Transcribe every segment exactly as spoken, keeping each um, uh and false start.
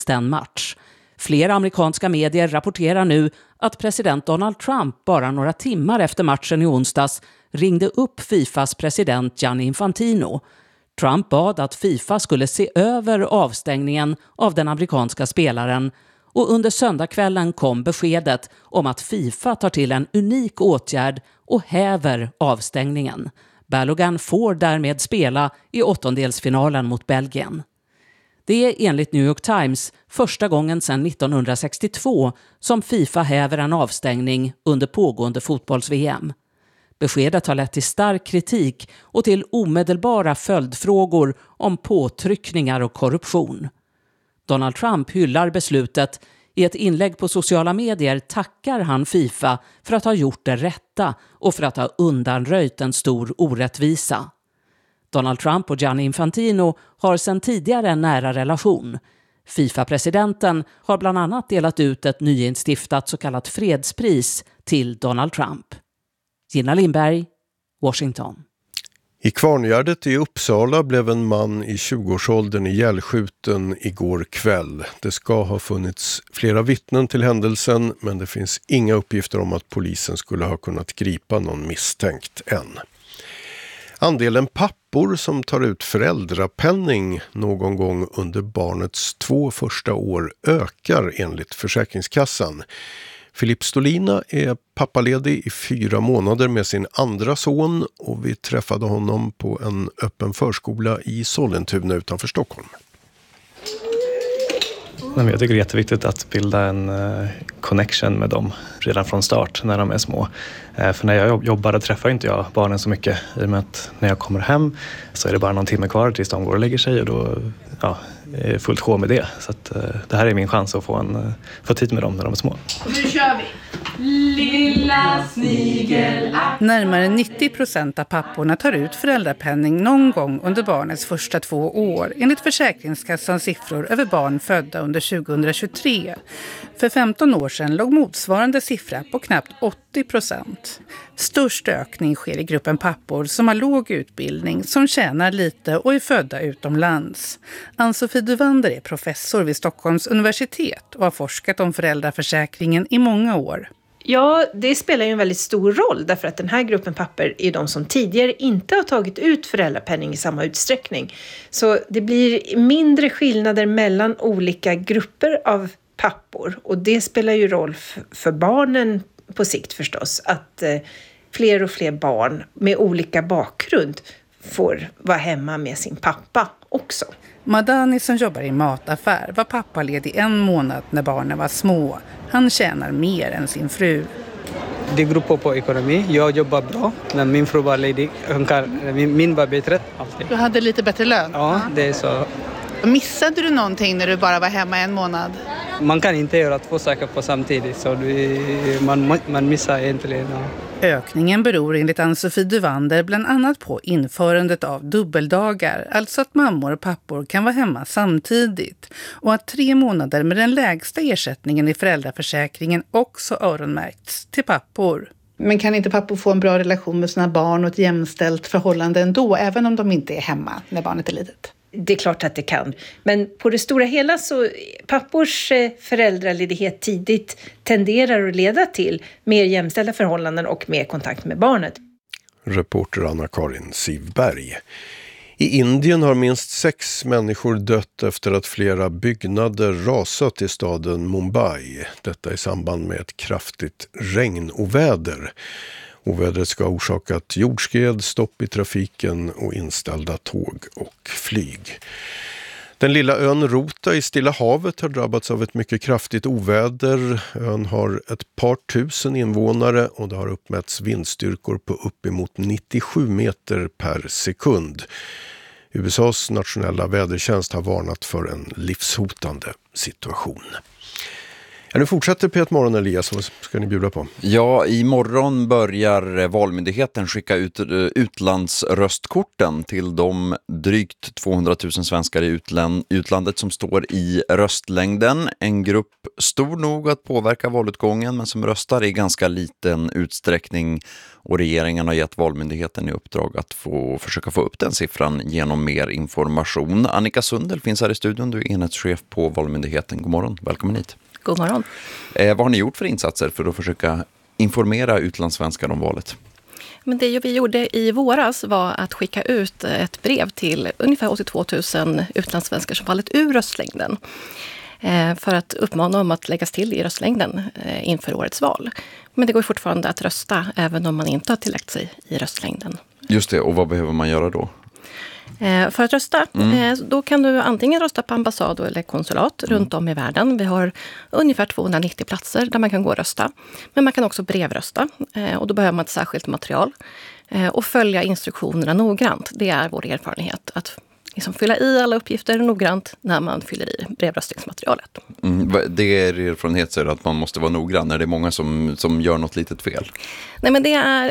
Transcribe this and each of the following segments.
den match. Flera amerikanska medier rapporterar nu att president Donald Trump bara några timmar efter matchen i onsdags ringde upp FIFAs president Gianni Infantino. Trump bad att FIFA skulle se över avstängningen av den amerikanska spelaren, och under söndagskvällen kom beskedet om att FIFA tar till en unik åtgärd och häver avstängningen. Balogun får därmed spela i åttondelsfinalen mot Belgien. Det är enligt New York Times första gången sedan nittonhundrasextiotvå som FIFA häver en avstängning under pågående fotbolls-V M. Beskedet har lett till stark kritik och till omedelbara följdfrågor om påtryckningar och korruption. Donald Trump hyllar beslutet. I ett inlägg på sociala medier tackar han FIFA för att ha gjort det rätta och för att ha undanröjt en stor orättvisa. Donald Trump och Gianni Infantino har sedan tidigare en nära relation. FIFA-presidenten har bland annat delat ut ett nyinstiftat så kallat fredspris till Donald Trump. Gina Lindberg, Washington. I Kvarngärdet i Uppsala blev en man i tjugoårsåldern ihjälskjuten igår kväll. Det ska ha funnits flera vittnen till händelsen, men det finns inga uppgifter om att polisen skulle ha kunnat gripa någon misstänkt än. Andelen pappor som tar ut föräldrapenning någon gång under barnets två första år ökar enligt Försäkringskassan. Filip Stolina är pappaledig i fyra månader med sin andra son, och vi träffade honom på en öppen förskola i Sollentuna utanför Stockholm. Jag tycker det är jätteviktigt att bilda en connection med dem redan från start när de är små. För när jag jobbar träffar inte jag barnen så mycket, i och med att när jag kommer hem så är det bara någon timme kvar tills de går och lägger sig, och då ja, är det fullt sjå med det. Så att, det här är min chans att få, en, få tid med dem när de är små. Nu kör vi! Lilla snigel. Närmare nittio procent av papporna tar ut föräldrapenning någon gång under barnets första två år, enligt Försäkringskassans siffror över barn födda under tjugohundratjugotre. För femton år sedan låg motsvarande siffra på knappt åttio procent. Störst ökning sker i gruppen pappor som har låg utbildning, som tjänar lite och är födda utomlands. Ann-Sofie Duvander är professor vid Stockholms universitet och har forskat om föräldraförsäkringen i många år. Ja, det spelar ju en väldigt stor roll, därför att den här gruppen pappor är de som tidigare inte har tagit ut föräldrapenning i samma utsträckning. Så det blir mindre skillnader mellan olika grupper av pappor, och det spelar ju roll för barnen på sikt förstås, att eh, fler och fler barn med olika bakgrund får vara hemma med sin pappa också. Madani som jobbar i mataffär var pappaledig en månad när barnen var små. Han tjänar mer än sin fru. Det beror på, på ekonomi. Jag jobbar bra, men min fru var ledig. Hon kan, min, min var bättre. Alltid. Du hade lite bättre lön? Ja, det är så. Missade du någonting när du bara var hemma en månad? Man kan inte göra två saker på samtidigt, så du, man, man missar egentligen. Ja. Ökningen beror enligt Ann-Sofie Duvander bland annat på införandet av dubbeldagar, alltså att mammor och pappor kan vara hemma samtidigt, och att tre månader med den lägsta ersättningen i föräldraförsäkringen också öronmärkts till pappor. Men kan inte pappor få en bra relation med sina barn och ett jämställt förhållande ändå, även om de inte är hemma när barnet är litet? Det är klart att det kan. Men på det stora hela så pappors föräldraledighet tidigt tenderar att leda till mer jämställda förhållanden och mer kontakt med barnet. Reporter Anna-Karin Sivberg. I Indien har minst sex människor dött efter att flera byggnader rasat i staden Mumbai. Detta i samband med ett kraftigt regnoväder. Ovädret ska ha orsakat jordskred, stopp i trafiken och inställda tåg och flyg. Den lilla ön Rota i Stilla havet har drabbats av ett mycket kraftigt oväder. Ön har ett par tusen invånare och det har uppmätts vindstyrkor på uppemot nittiosju meter per sekund. U S A:s nationella vädertjänst har varnat för en livshotande situation. Ja, nu fortsätter P ett Morgon, Elias. Vad ska ni bjuda på? Ja, imorgon börjar Valmyndigheten skicka ut utlandsröstkorten till de drygt tvåhundratusen svenskar i utland, utlandet som står i röstlängden. En grupp stor nog att påverka valutgången men som röstar i ganska liten utsträckning. Och regeringen har gett Valmyndigheten i uppdrag att få, försöka få upp den siffran genom mer information. Annika Sundel finns här i studion. Du är enhetschef på Valmyndigheten. God morgon, välkommen hit. God morgon. Eh, vad har ni gjort för insatser för att försöka informera utlandssvenskar om valet? Men det vi gjorde i våras var att skicka ut ett brev till ungefär åttiotvå tusen utlandssvenskar som fallit ur röstlängden. Eh, för att uppmana dem att läggas till i röstlängden eh, inför årets val. Men det går fortfarande att rösta även om man inte har tillagt sig i röstlängden. Just det, och vad behöver man göra då? För att rösta, mm. då kan du antingen rösta på ambassad eller konsulat mm. runt om i världen. Vi har ungefär tvåhundranittio platser där man kan gå och rösta. Men man kan också brevrösta och då behöver man ett särskilt material. Och följa instruktionerna noggrant. Det är vår erfarenhet att liksom fylla i alla uppgifter noggrant när man fyller i brevröstningsmaterialet. Mm. Det är erfarenhet så att man måste vara noggrann när det är många som, som gör något litet fel. Nej, men det är...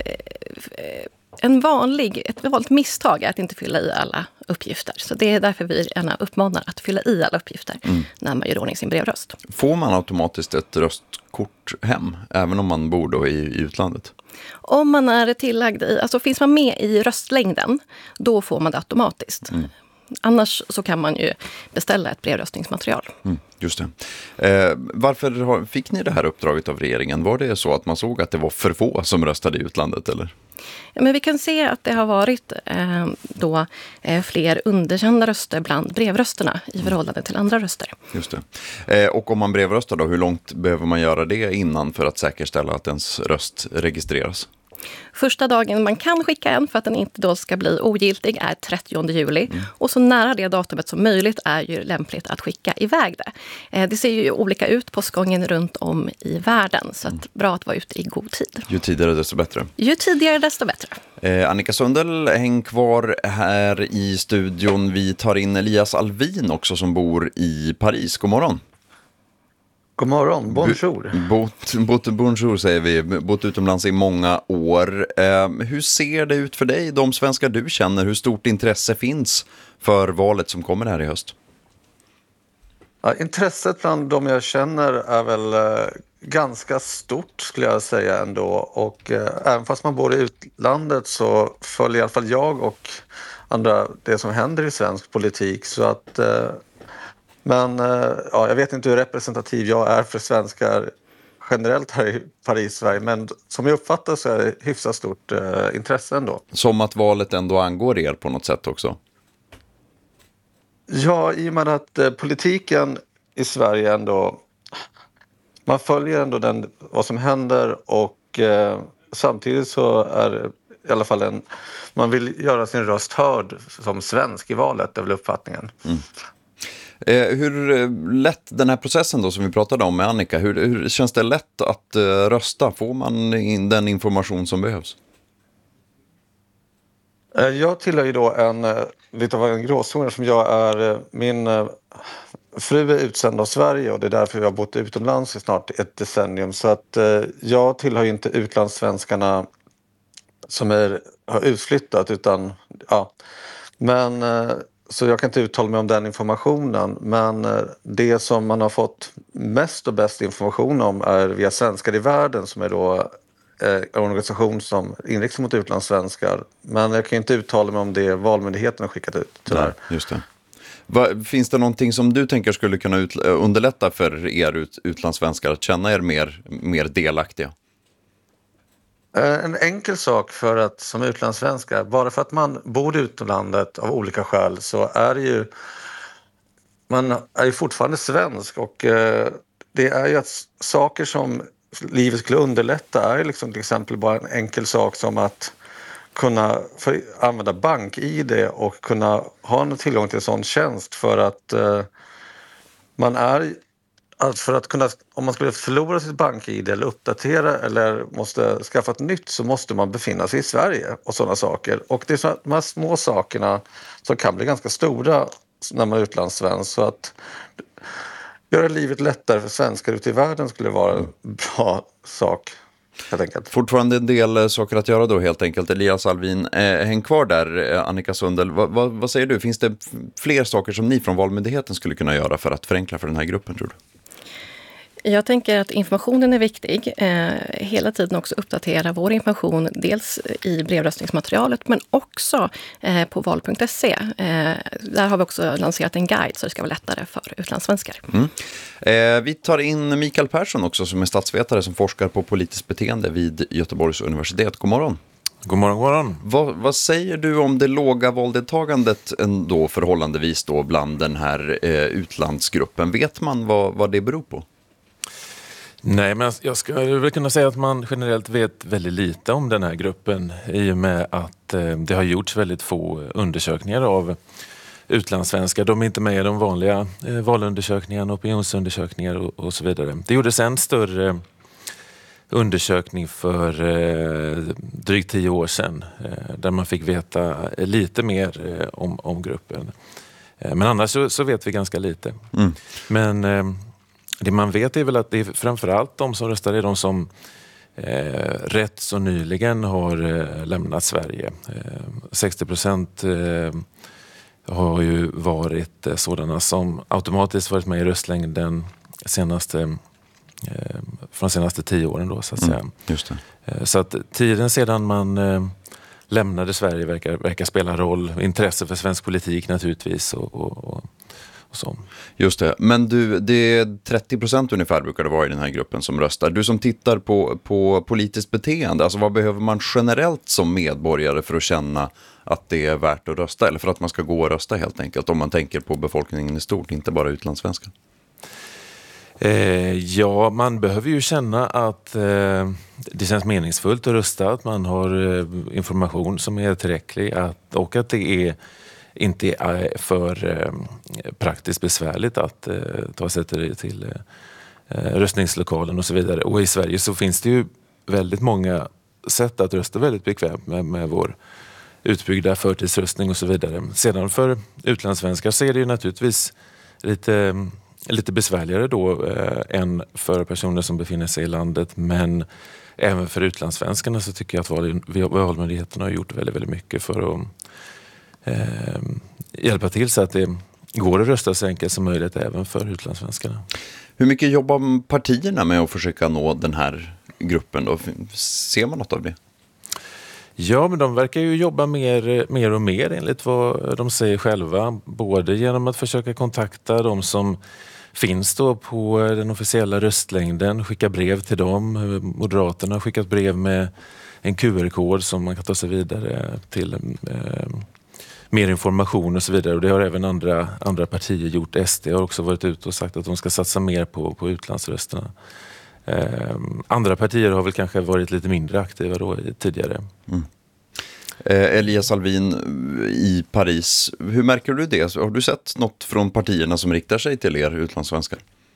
Eh, En vanlig, ett vanligt misstag är att inte fylla i alla uppgifter. Så det är därför vi gärna uppmanar att fylla i alla uppgifter mm. när man gör ordning sin brevröst. Får man automatiskt ett röstkort hem, även om man bor då i, i utlandet? Om man är tillagd i, alltså finns man med i röstlängden, då får man det automatiskt. Mm. Annars så kan man ju beställa ett brevröstningsmaterial. Mm, just det. Eh, varför fick ni det här uppdraget av regeringen? Var det så att man såg att det var för få som röstade i utlandet, eller? Ja, men vi kan se att det har varit eh, då, eh, fler underkända röster bland brevrösterna i förhållande till andra röster. Just det. Eh, och om man brevröstar då, hur långt behöver man göra det innan för att säkerställa att ens röst registreras? Första dagen man kan skicka en för att den inte då ska bli ogiltig är trettionde juli. Mm. Och så nära det datumet som möjligt är ju lämpligt att skicka iväg det. Eh, det ser ju olika ut postgången runt om i världen. Så att bra att vara ute i god tid. Ju tidigare desto bättre. Ju tidigare desto bättre. Eh, Annika Sundel, häng kvar här i studion. Vi tar in Elias Alvin också som bor i Paris. God morgon. God morgon, bonjour. Bott, bott, bonjour säger vi, bott utomlands i många år. Eh, hur ser det ut för dig, de svenskar du känner? Hur stort intresse finns för valet som kommer här i höst? Ja, intresset bland de jag känner är väl eh, ganska stort skulle jag säga ändå. Och eh, även fast man bor i utlandet så följer i alla fall jag och andra det som händer i svensk politik. Så att... Eh, Men ja, jag vet inte hur representativ jag är för svenskar generellt här i Paris, Sverige. Men som jag uppfattar så är det hyfsat stort eh, intresse ändå. Som att valet ändå angår er på något sätt också? Ja, i och med att eh, politiken i Sverige ändå... Man följer ändå den, vad som händer och eh, samtidigt så är det i alla fall en... Man vill göra sin röst hörd som svensk i valet, det är väl uppfattningen. Mm. Eh, hur lätt den här processen då som vi pratade om med Annika, hur, hur känns det lätt att eh, rösta? Får man in den information som behövs? Eh, jag tillhör ju då en, eh, lite av en gråzon som jag är, eh, min eh, fru är utsänd av Sverige och det är därför jag har bott utomlands i snart ett decennium. Så att eh, jag tillhör ju inte utlandssvenskarna som är, har utflyttat utan, ja, men... Eh, Så jag kan inte uttala mig om den informationen. Men det som man har fått mest och bäst information om är via Svenskar i världen som är då en organisation som inriktas mot utlandssvenskar. Men jag kan inte uttala mig om det Valmyndigheten har skickat ut, tyvärr. Nej, just det. Va, finns det någonting som du tänker skulle kunna ut, underlätta för er ut, utlandssvenskar att känna er mer, mer delaktiga? En enkel sak för att som utlandssvenska, bara för att man bor utomlandet av olika skäl så är det ju, man är ju fortfarande svensk och eh, det är ju att saker som livet skulle underlätta är liksom till exempel bara en enkel sak som att kunna för, använda bank-I D och kunna ha en tillgång till en sån tjänst för att eh, man är... Att för att kunna, om man skulle förlora sitt bank-I D eller uppdatera eller måste skaffa ett nytt så måste man befinna sig i Sverige och sådana saker. Och det är så de här små sakerna som kan bli ganska stora när man är utlandssvensk. Så att göra livet lättare för svenskar ute i världen skulle vara en bra sak. Fortfarande en del saker att göra då helt enkelt. Elias Alvin, eh, häng kvar där. eh, Annika Sundel, va, va, vad säger du? Finns det fler saker som ni från Valmyndigheten skulle kunna göra för att förenkla för den här gruppen, tror du? Jag tänker att informationen är viktig. Eh, hela tiden också uppdatera vår information, dels i brevröstningsmaterialet men också eh, på val punkt se. Eh, där har vi också lanserat en guide så det ska vara lättare för utlandssvenskar. Mm. Eh, vi tar in Mikael Persson också som är statsvetare som forskar på politiskt beteende vid Göteborgs universitet. God morgon. God morgon, god morgon. Vad, vad säger du om det låga valdeltagandet ändå förhållandevis då bland den här eh, utlandsgruppen? Vet man vad, vad det beror på? Nej, men jag skulle väl kunna säga att man generellt vet väldigt lite om den här gruppen i och med att eh, det har gjorts väldigt få undersökningar av utlandssvenskar. De är inte med i de vanliga eh, valundersökningarna, opinionsundersökningar och, och så vidare. Det gjordes en större undersökning för eh, drygt tio år sedan eh, där man fick veta lite mer eh, om, om gruppen. Eh, men annars så, så vet vi ganska lite. Mm. Men eh, det man vet är väl att det är framförallt de som röstar är de som eh, rätt så nyligen har eh, lämnat Sverige. Eh, sextio procent eh, har ju varit eh, sådana som automatiskt varit med i röstlängden senaste, eh, från de senaste tio åren då, så att säga. Mm, just det. Eh, så att tiden sedan man eh, lämnade Sverige verkar, verkar spela roll. Intresse för svensk politik naturligtvis och, och, och Så. Just det, men du, det är trettio procent ungefär brukar det vara i den här gruppen som röstar. Du som tittar på, på politiskt beteende, alltså vad behöver man generellt som medborgare för att känna att det är värt att rösta? Eller för att man ska gå och rösta helt enkelt, om man tänker på befolkningen i stort, inte bara utlandssvenskar? Eh, ja, man behöver ju känna att eh, det känns meningsfullt att rösta, att man har eh, information som är tillräcklig att, och att det är inte är för eh, praktiskt besvärligt att eh, ta sig till, till eh, röstningslokalen och så vidare. Och i Sverige så finns det ju väldigt många sätt att rösta väldigt bekvämt med, med vår utbyggda förtidsröstning och så vidare. Sedan för utlandssvenskar så är det ju naturligtvis lite, lite besvärligare då eh, än för personer som befinner sig i landet, men även för utlandssvenskarna så tycker jag att Valmyndigheten har gjort väldigt, väldigt mycket för att Eh, hjälpa till så att det går att rösta så enkelt som möjligt även för utlandssvenskarna. Hur mycket jobbar partierna med att försöka nå den här gruppen då? Ser man något av det? Ja, men de verkar ju jobba mer, mer och mer enligt vad de säger själva. Både genom att försöka kontakta de som finns då på den officiella röstlängden, skicka brev till dem. Moderaterna har skickat brev med en Q R-kod som man kan ta sig vidare till eh, mer information och så vidare, och det har även andra, andra partier gjort. S D har också varit ute och sagt att de ska satsa mer på, på utlandsrösterna. Eh, andra partier har väl kanske varit lite mindre aktiva då tidigare. Mm. Eh, Elias Alvin i Paris, hur märker du det? Har du sett något från partierna som riktar sig till er utlandssvenskar?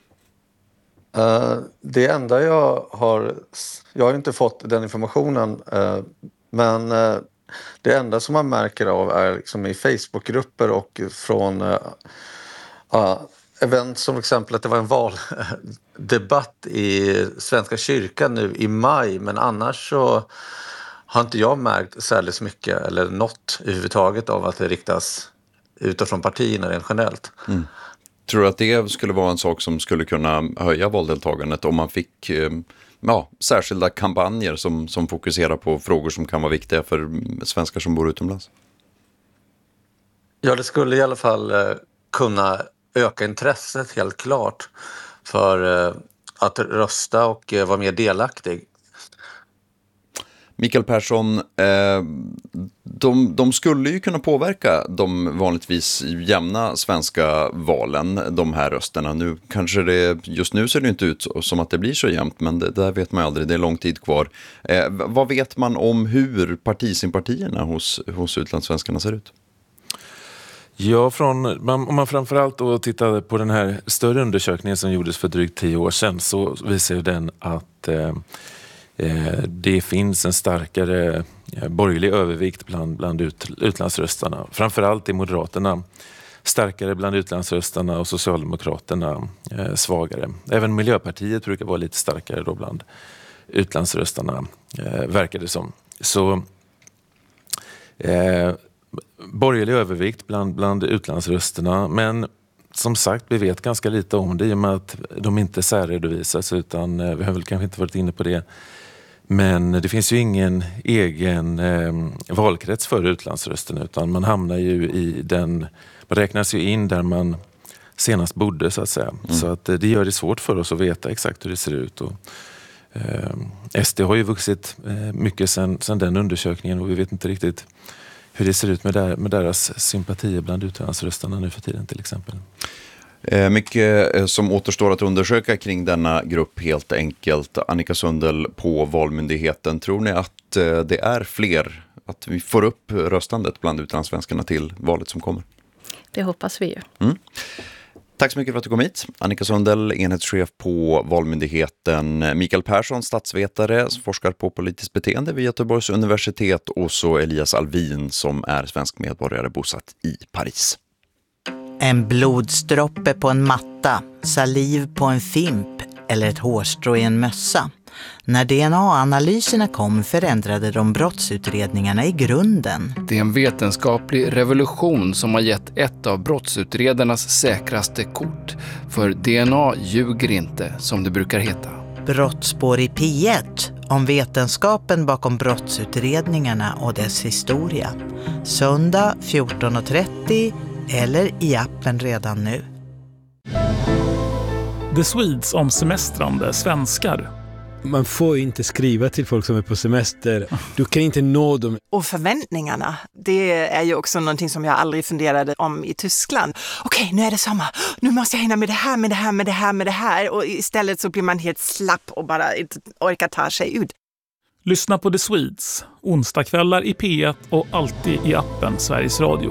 Uh, det enda jag har, jag har inte fått den informationen, uh, men uh, det enda som man märker av är liksom i Facebookgrupper och från uh, uh, event som exempel att det var en valdebatt i Svenska kyrkan nu i maj, men annars så har inte jag märkt särskilt mycket eller något överhuvudtaget av att det riktas utifrån partierna rent generellt. Mm. Tror du att det skulle vara en sak som skulle kunna höja valdeltagandet om man fick ja, särskilda kampanjer som, som fokuserar på frågor som kan vara viktiga för svenskar som bor utomlands? Ja, det skulle i alla fall eh, kunna öka intresset helt klart för eh, att rösta och eh, vara mer delaktig. Mikael Persson, eh, de, de skulle ju kunna påverka de vanligtvis jämna svenska valen, de här rösterna. Nu kanske det, just nu ser det inte ut som att det blir så jämnt, men det där vet man aldrig, det är lång tid kvar. Eh, vad vet man om hur partisympatierna hos, hos utlandssvenskarna ser ut? Ja, från, om man framförallt då tittar på den här större undersökningen som gjordes för drygt tio år sedan, så visar ju den att eh, det finns en starkare borgerlig övervikt bland, bland ut, utlandsröstarna. Framförallt i Moderaterna starkare bland utlandsröstarna och Socialdemokraterna eh, svagare. Även Miljöpartiet brukar vara lite starkare då bland utlandsröstarna, eh, verkar det som. Så eh, borgerlig övervikt bland, bland utlandsrösterna, men som sagt, vi vet ganska lite om det i och med att de inte särredovisas, utan eh, vi har väl kanske inte varit inne på det. Men det finns ju ingen egen eh, valkrets för utlandsrösten, utan man hamnar ju i den, man räknas ju in där man senast bodde så att säga. Mm. Så att det gör det svårt för oss att veta exakt hur det ser ut. Och, eh, S D har ju vuxit eh, mycket sedan, sedan den undersökningen, och vi vet inte riktigt hur det ser ut med, där, med deras sympatier bland utlandsröstarna nu för tiden till exempel. Mycket som återstår att undersöka kring denna grupp helt enkelt. Annika Sundell på Valmyndigheten, tror ni att det är fler, att vi får upp röstandet bland utlandssvenskarna till valet som kommer? Det hoppas vi ju. Mm. Tack så mycket för att du kom hit. Annika Sundell, enhetschef på Valmyndigheten. Mikael Persson, statsvetare som forskar på politiskt beteende vid Göteborgs universitet, och så Elias Alvin som är svensk medborgare bosatt i Paris. En blodsdroppe på en matta, saliv på en fimp eller ett hårstrå i en mössa. När D N A-analyserna kom förändrade de brottsutredningarna i grunden. Det är en vetenskaplig revolution som har gett ett av brottsutredarnas säkraste kort. För D N A ljuger inte, som det brukar heta. Brottspår i P ett om vetenskapen bakom brottsutredningarna och dess historia. Söndag fjorton och trettio eller i appen redan nu. The Swedes om semestrande svenskar. Man får inte skriva till folk som är på semester. Du kan inte nå dem. Och förväntningarna, det är ju också någonting som jag aldrig funderade om i Tyskland. Okej, nu är det sommar. Nu måste jag hinna med det här, med det här, med det här, med det här. Och istället så blir man helt slapp och bara inte orkar ta sig ut. Lyssna på The Swedes, onsdagskvällar i P ett och alltid i appen Sveriges Radio.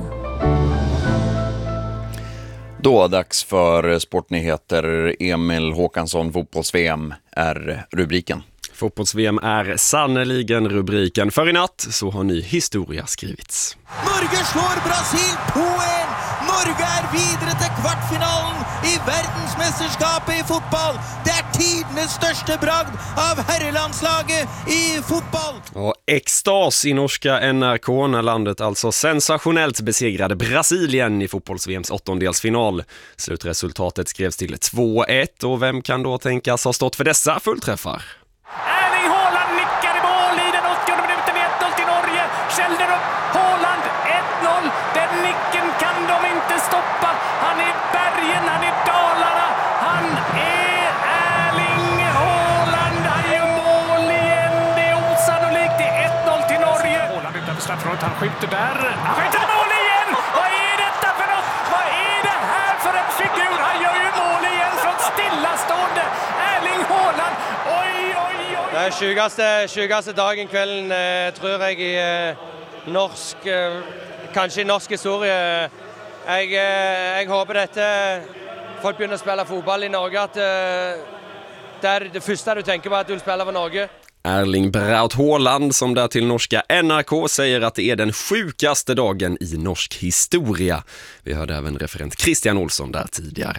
Då dags för sportnyheter. Emil Håkansson, fotbolls-V M är rubriken. Fotbolls-V M är sannoliken rubriken. För i natt så har ny historia skrivits. Norge slår Brasil to en. Norge är vidare till kvartfinalen i världsmästerskapet i fotboll. Det är tidens största bragd av herrelandslaget i fotboll. Och extas i norska N R K när landet alltså sensationellt besegrade Brasilien i fotbolls-V M:s åttondelsfinal. Slutresultatet skrevs till två ett, och vem kan då tänkas ha stått för dessa fullträffar? Erling Haaland nickar i mål i den åttionde minuten, ett noll till Norge. Kjellner upp, Haaland ett noll. Den nicken kan de inte stoppa. Han är bergen, han är Dalarna. Han är Erling Haaland. Han gör mål igen. Det är osannolikt. Det är ett noll till Norge. Haaland utanför straffområdet, han skjuter där. Han skjuter mål igen! Vad är detta för något? Vad är det här för en figur? Han gör ju mål igen från stillastående. Erling Haaland. Oj, oj, oj. Det er sjukaste, sjukaste dagen kvelden, eh, tror jeg, i eh, norsk, eh, kanskje i norsk historie. Jeg, eh, jeg håper dette, folk begynner å spille fotball i Norge, at eh, det er det første du tenker på, at du vil spille for Norge. Erling Braut Haaland, som där till norska N R K säger att det är den sjukaste dagen i norsk historia. Vi hörde även referent Christian Olsson där tidigare.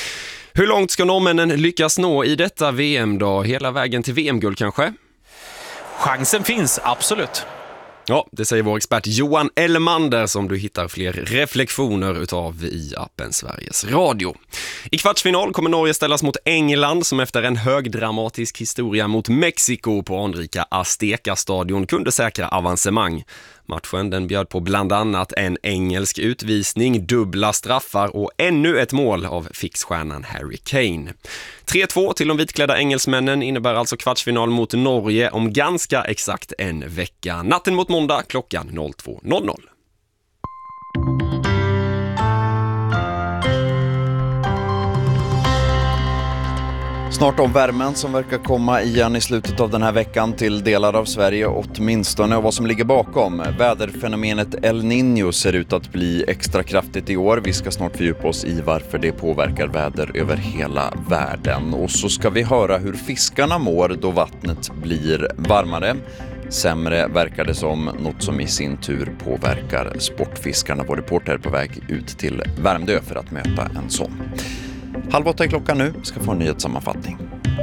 Hur långt ska norrmännen lyckas nå i detta V M då? Hela vägen till V M-guld kanske? Chansen finns, absolut. Ja, det säger vår expert Johan Elmander, som du hittar fler reflektioner utav i appen Sveriges Radio. I kvartsfinal kommer Norge ställas mot England, som efter en högdramatisk historia mot Mexiko på anrika Azteca-stadion kunde säkra avancemang. Matchen den bjöd på bland annat en engelsk utvisning, dubbla straffar och ännu ett mål av fixstjärnan Harry Kane. tre två till de vitklädda engelsmännen innebär alltså kvartsfinal mot Norge om ganska exakt en vecka. Natten mot måndag klockan två noll noll. Snart om värmen som verkar komma igen i slutet av den här veckan till delar av Sverige, åtminstone, och vad som ligger bakom. Väderfenomenet El Niño ser ut att bli extra kraftigt i år. Vi ska snart fördjupa oss i varför det påverkar väder över hela världen. Och så ska vi höra hur fiskarna mår då vattnet blir varmare. sämre verkar det som, något som i sin tur påverkar sportfiskarna. Vår reporter är på väg ut till Värmdö för att möta en sån. Halv åtta är klockan nu, ska få en nyhetssammanfattning.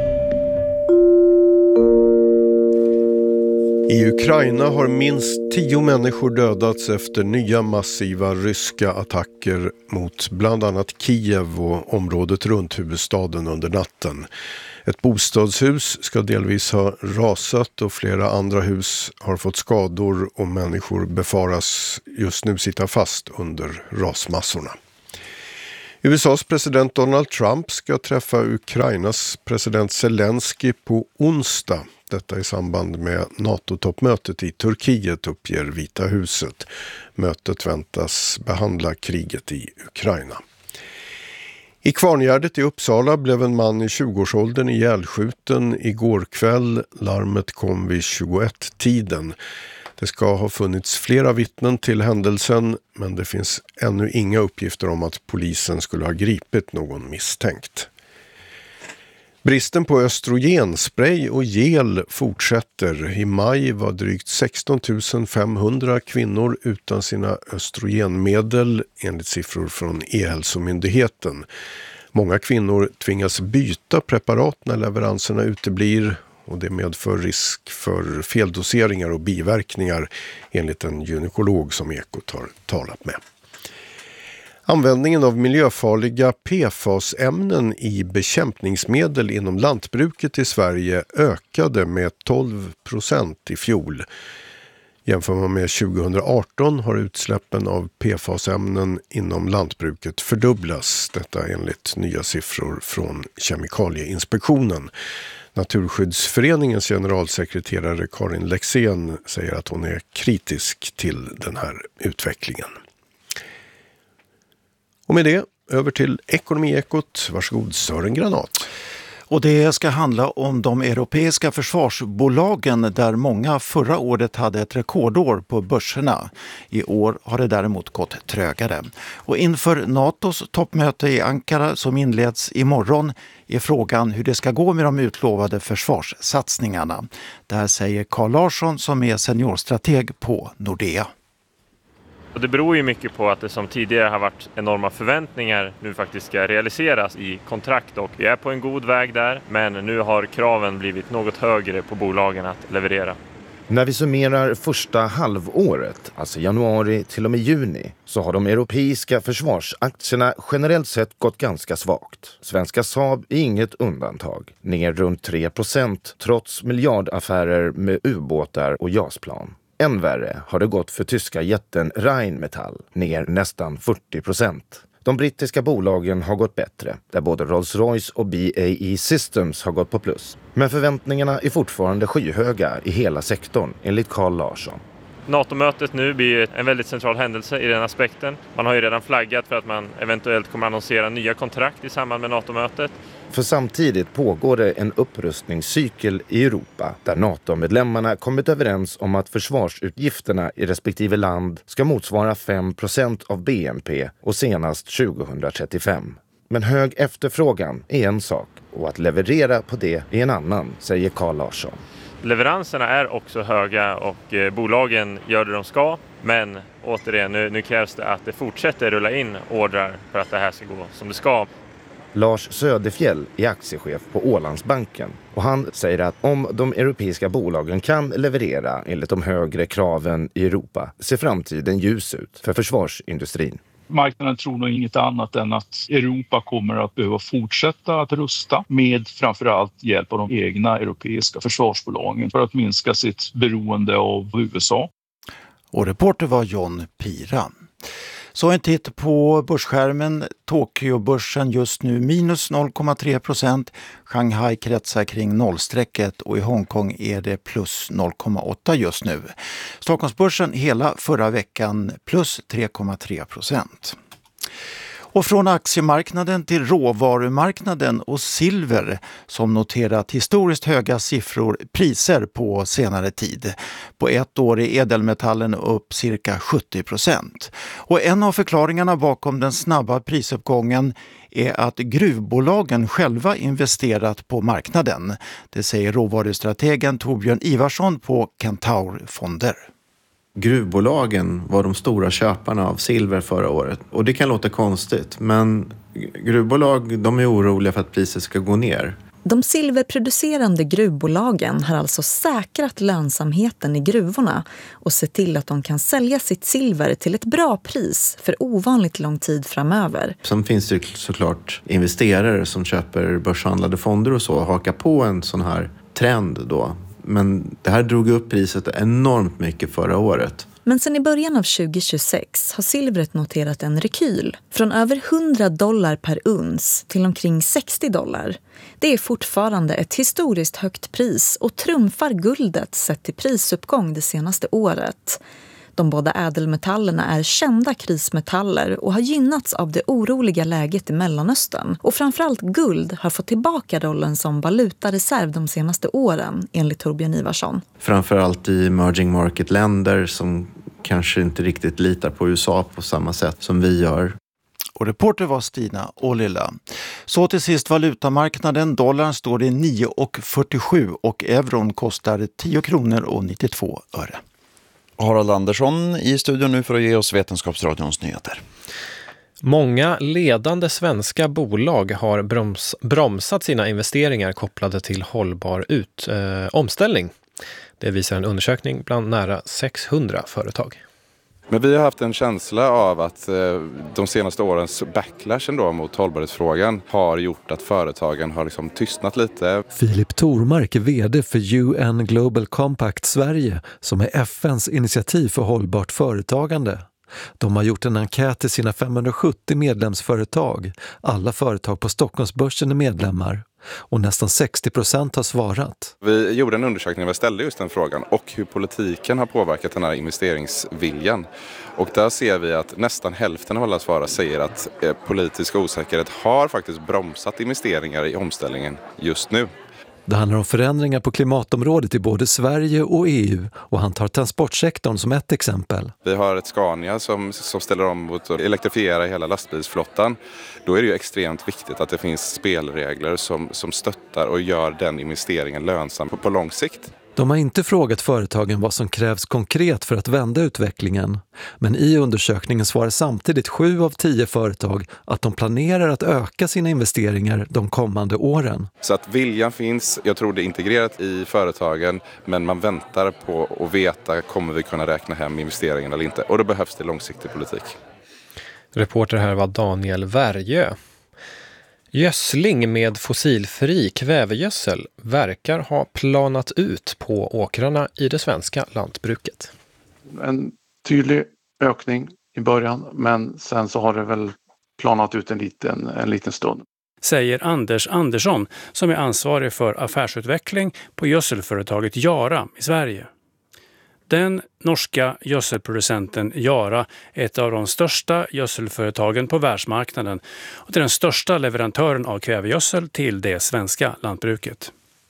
I Ukraina har minst tio människor dödats efter nya massiva ryska attacker mot bland annat Kiev och området runt huvudstaden under natten. Ett bostadshus ska delvis ha rasat och flera andra hus har fått skador och människor befaras just nu sitta fast under rasmassorna. U S A:s president Donald Trump ska träffa Ukrainas president Zelensky på onsdag. Detta i samband med NATO-toppmötet i Turkiet, uppger Vita huset. Mötet väntas behandla kriget i Ukraina. I Kvarngärdet i Uppsala blev en man i tjugoårsåldern ihjälskjuten igår kväll. Larmet kom vid tjugoett-tiden. Det ska ha funnits flera vittnen till händelsen, men det finns ännu inga uppgifter om att polisen skulle ha gripit någon misstänkt. Bristen på östrogenspray och gel fortsätter. I maj var drygt sexton tusen femhundra kvinnor utan sina östrogenmedel enligt siffror från E-hälsomyndigheten. Många kvinnor tvingas byta preparat när leveranserna uteblir och det medför risk för feldoseringar och biverkningar enligt en gynekolog som Ekot har talat med. Användningen av miljöfarliga P F A S-ämnen i bekämpningsmedel inom lantbruket i Sverige ökade med tolv procent i fjol. Jämför man med tjugohundraarton har utsläppen av P F A S-ämnen inom lantbruket fördubblats. Detta enligt nya siffror från Kemikalieinspektionen. Naturskyddsföreningens generalsekreterare Karin Lexén säger att hon är kritisk till den här utvecklingen. Och med det, över till Ekonomiekot. Varsågod Sören Granat. Och det ska handla om de europeiska försvarsbolagen där många förra året hade ett rekordår på börserna. I år har det däremot gått trögare. Och inför NATOs toppmöte i Ankara som inleds imorgon är frågan hur det ska gå med de utlovade försvarssatsningarna. Det här säger Carl Larsson som är seniorstrateg på Nordea. Och det beror ju mycket på att det som tidigare har varit enorma förväntningar nu faktiskt ska realiseras i kontrakt, och vi är på en god väg där, men nu har kraven blivit något högre på bolagen att leverera. När vi summerar första halvåret, alltså januari till och med juni, så har de europeiska försvarsaktierna generellt sett gått ganska svagt. Svenska Saab är inget undantag, ner runt tre procent trots miljardaffärer med ubåtar och jasplan. Än värre har det gått för tyska jätten Rheinmetall, ner nästan fyrtio procent. De brittiska bolagen har gått bättre, där både Rolls-Royce och B A E Systems har gått på plus. Men förväntningarna är fortfarande skyhöga i hela sektorn, enligt Carl Larsson. NATO-mötet nu blir en väldigt central händelse i den aspekten. Man har ju redan flaggat för att man eventuellt kommer annonsera nya kontrakt i samband med NATO-mötet. För samtidigt pågår det en upprustningscykel i Europa där NATO-medlemmarna kommit överens om att försvarsutgifterna i respektive land ska motsvara fem procent av B N P och senast tjugohundratrettiofem. Men hög efterfrågan är en sak och att leverera på det är en annan, säger Carl Larsson. Leveranserna är också höga och eh, bolagen gör det de ska, men återigen, nu, nu krävs det att det fortsätter rulla in ordrar för att det här ska gå som det ska. Lars Söderfjell är aktiechef på Ålandsbanken och han säger att om de europeiska bolagen kan leverera enligt de högre kraven i Europa ser framtiden ljus ut för försvarsindustrin. Marknaden tror nog inget annat än att Europa kommer att behöva fortsätta att rusta med framförallt hjälp av de egna europeiska försvarsbolagen för att minska sitt beroende av U S A. Och reporter var John Pira. Så en titt på börsskärmen. Tokyo-börsen just nu minus noll komma tre procent. Shanghai kretsar kring nollstrecket och i Hongkong är det plus noll komma åtta just nu. Stockholmsbörsen hela förra veckan plus tre komma tre procent. Och från aktiemarknaden till råvarumarknaden och silver som noterat historiskt höga siffror priser på senare tid. På ett år är ädelmetallen upp cirka sjuttio procent. Och en av förklaringarna bakom den snabba prisuppgången är att gruvbolagen själva investerat på marknaden. Det säger råvarustrategen Torbjörn Ivarsson på Kentaur Fonder. Gruvbolagen var de stora köparna av silver förra året. Och det kan låta konstigt, men gruvbolag de är oroliga för att priset ska gå ner. De silverproducerande gruvbolagen har alltså säkrat lönsamheten i gruvorna och sett till att de kan sälja sitt silver till ett bra pris för ovanligt lång tid framöver. Sen finns det såklart investerare som köper börshandlade fonder och så och hakar på en sån här trend då. Men det här drog upp priset enormt mycket förra året. Men sen i början av tjugohundratjugosex har silvret noterat en rekyl. Från över hundra dollar per uns till omkring sextio dollar. Det är fortfarande ett historiskt högt pris och trumfar guldet sett till prisuppgång det senaste året. De båda ädelmetallerna är kända krismetaller och har gynnats av det oroliga läget i Mellanöstern. Och framförallt guld har fått tillbaka rollen som valutareserv de senaste åren, enligt Torbjörn Ivarsson. Framförallt i emerging market-länder som kanske inte riktigt litar på U S A på samma sätt som vi gör. Och reporter var Stina Ålila. Så till sist valutamarknaden. Dollarn står i nio komma fyrtiosju och euron kostar tio kronor och nittiotvå öre. Harald Andersson i studion nu för att ge oss Vetenskapsradions nyheter. Många ledande svenska bolag har broms, bromsat sina investeringar kopplade till hållbar ut, eh, omställning. Det visar en undersökning bland nära sexhundra företag. Men vi har haft en känsla av att eh, de senaste årens backlash ändå mot hållbarhetsfrågan har gjort att företagen har liksom tystnat lite. Filip Tormark är vd för U N Global Compact Sverige som är F N:s initiativ för hållbart företagande. De har gjort en enkät till sina femhundrasjuttio medlemsföretag. Alla företag på Stockholmsbörsen är medlemmar. Och nästan sextio procent har svarat. Vi gjorde en undersökning där vi ställde just den frågan och hur politiken har påverkat den här investeringsviljan. Och där ser vi att nästan hälften av alla svarare säger att eh, politisk osäkerhet har faktiskt bromsat investeringar i omställningen just nu. Det handlar om förändringar på klimatområdet i både Sverige och E U och han tar transportsektorn som ett exempel. Vi har ett Scania som, som ställer om mot att elektrifiera hela lastbilsflottan. Då är det ju extremt viktigt att det finns spelregler som, som stöttar och gör den investeringen lönsam på, på lång sikt. De har inte frågat företagen vad som krävs konkret för att vända utvecklingen. Men i undersökningen svarar samtidigt sju av tio företag att de planerar att öka sina investeringar de kommande åren. Så att viljan finns, jag tror det är integrerat i företagen, men man väntar på att veta kommer vi kunna räkna hem investeringen eller inte. Och då behövs det långsiktig politik. Reporter här var Daniel Värjö. Gödsling med fossilfri kvävegödsel verkar ha planat ut på åkrarna i det svenska lantbruket. En tydlig ökning i början, men sen så har det väl planat ut en liten, en liten stund. Säger Anders Andersson som är ansvarig för affärsutveckling på gödselföretaget Yara i Sverige. Den norska gödselproducenten Yara är ett av de största gödselföretagen på världsmarknaden och det är den största leverantören av kvävegödsel till det svenska lantbruket.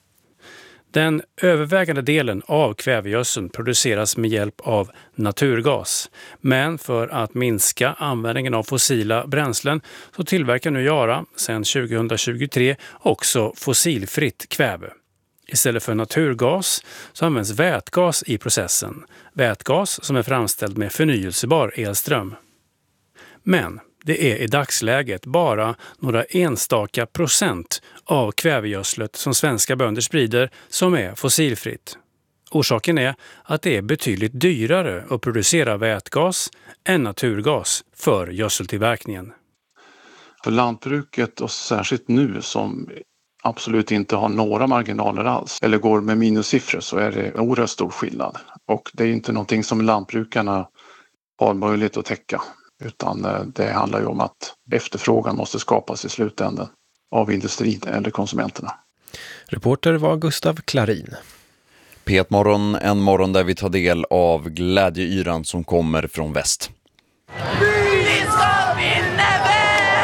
Den övervägande delen av kvävegödseln produceras med hjälp av naturgas. Men för att minska användningen av fossila bränslen så tillverkar nu Yara sedan tjugohundratjugotre också fossilfritt kväve. Istället för naturgas så används vätgas i processen. Vätgas som är framställd med förnyelsebar elström. Men det är i dagsläget bara några enstaka procent av kvävegödslet som svenska bönder sprider som är fossilfritt. Orsaken är att det är betydligt dyrare att producera vätgas än naturgas för gödseltillverkningen. För lantbruket och särskilt nu som absolut inte har några marginaler alls eller går med minussiffror så är det oerhört stor skillnad. Och det är inte någonting som lantbrukarna har möjlighet att täcka. Utan det handlar ju om att efterfrågan måste skapas i slutändan av industrin eller konsumenterna. Reporter var Gustav Klarin. P ett morgon, en morgon där vi tar del av glädjeyran som kommer från väst. Vi ska vinna väl!